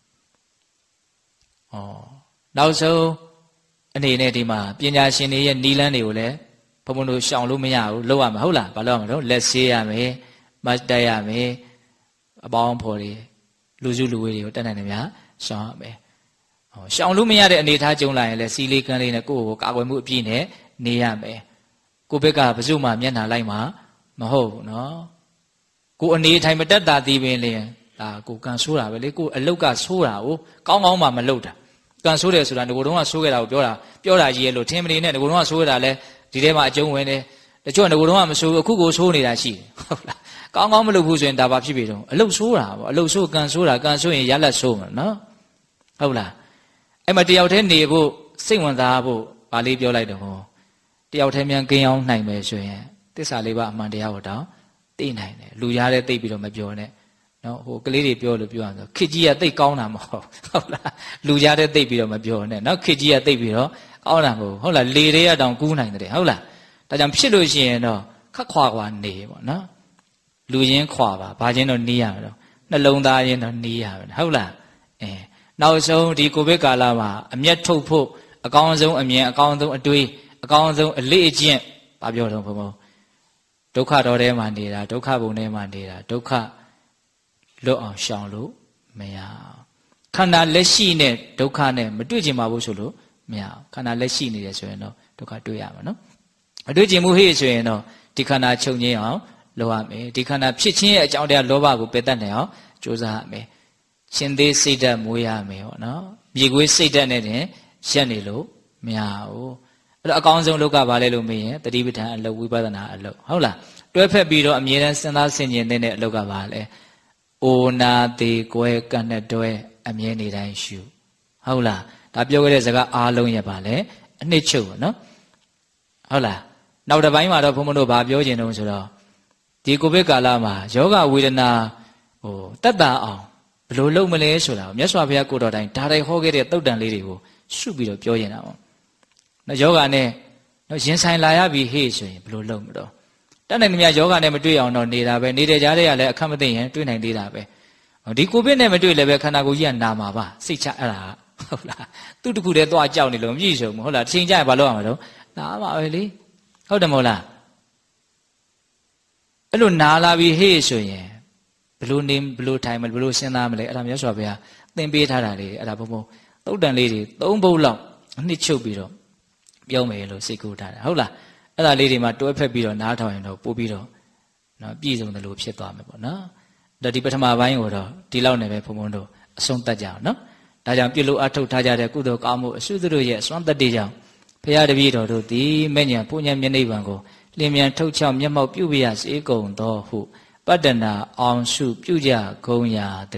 ဩနောက်ဆုံးအနေနဲ့ဒီမှာပညာရှင်တွေရဲ့နီလန်းတွေကိုလည်းဘုံဘုံတို့ရှောင်လို့မရဘူးလုပ်ရမယ်ဟုတ်လားဘာလို့ရမလဲလက်ဆေးရမယ်မတ်တက်ရမယ်အပေါင်းဖော်တွေလူစုလူဝေးတွေကိုတက်နိုင်တယ်များရှောင်ရမယ်ရှောင်လို့မရတဲ့အနေထားကြုံလာရင်လည်းစီလေးကန်းလေးနဲ့ကိုယ့်ကိုကာကွယ်မှုအပြည့်နဲ့နေရမယ်ကိုယ့်ဘက်ကဘယ်သူမှမျက်နှာလိုက်မှာမဟုတ်ဘူးနော်ကိုအနေထိုင်မတက်တာသိပင်လေဒါကိုကန်ဆိုးတာပဲလေကိုအလုတ်ကဆိုးတာကိုကောင်းကောင်းမှမလုတ်တာကန်ဆိုးတယ်ဆိုတာငကိုတုံးကဆိုးခဲ့တာကိုပြောတာကြီးရဲ့လို့ထင်မနေနဲ့ငကိုတုံးကဆိုးခဲ့တာလဲဒီထဲမှာအကျုံးဝင်တယ်တချို့ငကိုတုံးကမဆိုးဘူးအခုကိုဆိုးနေတာရှိတယ်ဟုတ်လားကောင်းကောင်းမလုပ်ဘူးဆိုရင်ဒါဘာဖြစ်ပြီတော့အလုတ်ဆိုးတာပေါ့အလုတ်ဆိုးကန်ဆိုးတာကန်ဆိုးရင်ရလက်ဆိုးမှာနော်ဟုတ်လားအဲ့မှာတယောက်တည်းနေဖို့စိတ်ဝင်စားဖို့ဗာလေးပြောလိုက်တော့ဟောတယောက်တည်းမြန်กินအောင်နိုင်မယ်ဆိုရင်သစ္စာလေးပါအမှန်တရားကိုတောင်သိနိုင်တယ်လူရားတဲ့သိပြီးတော့မပြောနဲ့နော်ဟိုကလေးတွေပြောလို့ပြောရအောင်ဆိုခေကြီးကသိကောင်းတာမဟုတ်ဟုတ်လားလူရားတဲ့သိပြီးတော့မပြောနဲ့နော်ခေကြီးကသိပြီးတော့ကောင်းတာမဟုတ်ဟုတ်လားလေတွေကတောင်ကူးနိုင်တယ်ဟုတ်လားဒါကြောင့်ဖြစ်လို့ရှိရင်တော့ခက်ခွာခွာနေပေါ့နော်လူချင်းခွာပါဘာချင်းတော့နေရမယ်တော့နှလုံးသားချင်းတော့နေရမယ်ဟုတ်လားနောက်ဆုံးဒီကိုဗစ်ကာလမှာအမျက်ထုတ်ဖို့အကောင်းဆုံးအမြင်အကောင်းဆုံးအတွေးအကောင်းဆုံးအလေးအကျင့်ဘာပြောတော့ဘုံဘုံဒုက္ခတော်ထဲမှာနေတာဒုက္ခဘုံထဲမှာနေတာဒုက္ခလွတ်အောင်ရှောင်လို့မရခန္ဓာလက်ရှိနဲ့ဒုက္ခနဲ့မတွေ့ကျင်ပါဘူးဆိုလို့မရခန္ဓာလက်ရှိနေတယ်ဆိုရင်တော့ဒုက္ခတွေ့ရမှာနော်အတွေ့ကျင်မှုဟိဆိုရင်တော့ဒီခန္ဓာချုပ်ငြိမ်းအောင်လုပ်ရမယ်ဒီခန္ဓာဖြစ်ခြင်းရဲ့အကြောင်းတရားလောဘကိုပယ်တတ်နိုင်အောင်ကြိုးစားရမယ်ရှင်သေးစိတ်ဓာတ်မွေးရမယ်ပေါ့နော်မြေခွေးစိတ်ဓာတ်နဲ့တင်ရက်နေလို့မရဘူးအဲ့တော့အကောင်းဆုံးလောကဘာလဲလို့မေးရင်တတိပဋ္ဌာန်အလုပ်ဝိပဿနာအလုပ်ဟုတ်လားတွဲဖက်ပြီးတော့အမြဲတမ်းစဉ်းစားဆင်ခြင်တဲ့အလုပ်ကဘာလဲအိုနာသေးကွဲကန့်နဲ့တွဲအမြဲနေတိုင်းရှုဟုတ်လားဒါပြောခဲ့တဲ့စကားအားလုံးရပါလေအနှစ်ချုပ်ပေါ့နော်ဟုတ်လားနောက်တစ်ပိုင်းမှာတော့ဘုန်းဘုန်းတို့ဗာပြောခြင်းတုံးဆိုတော့ဒီကိုဗစ်ကာလမှာယောဂဝေဒနာတက်တာအောင်ဘယ်လိုလုပ်မလဲဆိုတာကိုမြတ်စွာဘုရားကိုတော်တိုင်ဒါတိုင်ဟောခဲ့တဲ့သုတ်တန်လေးတွေကိုရှုပြီးတော့ပြောရင်တာပေါ့နော်ယောဂနဲ့နော်ရင်ဆိုင်လာရပြီဟေ့ဆိုရင်ဘယ်လိုလုပ်မလို့တတ်နိုင်မြတ်ယောဂနဲ့မတွေ့အောင်တော့နေတာပဲနေတဲ့ကြားတွေကလည်းအခက်မသိရင်တွေ့နိုင်သေးတာပဲဒီကိုဗစ်နဲ့မတွေ့လည်းပဲခန္ဓာကိုယ်ကြီးကနာမှာပါစိတ်ချအဲ့ဒါဟုတ်လားသူ့တခုတည်းသွားကြောက်နေလို့မပြည့်စုံဘူးဟုတ်လားတစ်ချိန်ကျရင်ဘာလုပ်ရမှာတော့နားပါပဲလေဟုတ်တယ်မဟုတ်လားအဲ့လိုနားလာပြီဟေ့ဆိုရင်ဘလို့နေဘလို့ထိုင်မလဲဘလို့စဉ်းစားမလဲအဲ့ဒါမြတ်စွာဘုရားသင်ပေးထားတာလေအဲ့ဒါဘုံဘုံသုတ်တန်လေးတွေ၃ဘုတ်လောက်အနှစ်ချုပ်ပြီးတော့ပြောမယ်လို့စိတ်ကူးထားတယ်ဟုတ်လားအဲ့ဒါလေးတွေမှာတွဲဖက်ပြီးတော့နားထောင်ရင်တော့ပို့ပြီးတော့နော်ပြည့်စုံတယ်လို့ဖြစ်သွားမယ်ပေါ့နော်ဒါဒီပထမပိုင်းကိုတော့ဒီလောက်နဲ့ပဲဘုံဘုံတို့အဆုံးသတ်ကြအောင်နော်ဒါကြောင့်ပြုလို့အထုတ်ထားကြတဲ့ကုသိုလ်ကောင်းမှုအစွတ်တို့ရဲ့အစွမ်းတတ္တိကြောင့်ဘုရားတပည့်တော်တို့သည်မဲ့ညာပူညာမျက်နှိပ်ပံကိုလင်းမြန်ထုတ်ချောက်မျက်မှောက်ပြုပြရစေကုန်သောဟုပတ္တနာအောင်စုပြုကြကုန်ရာတ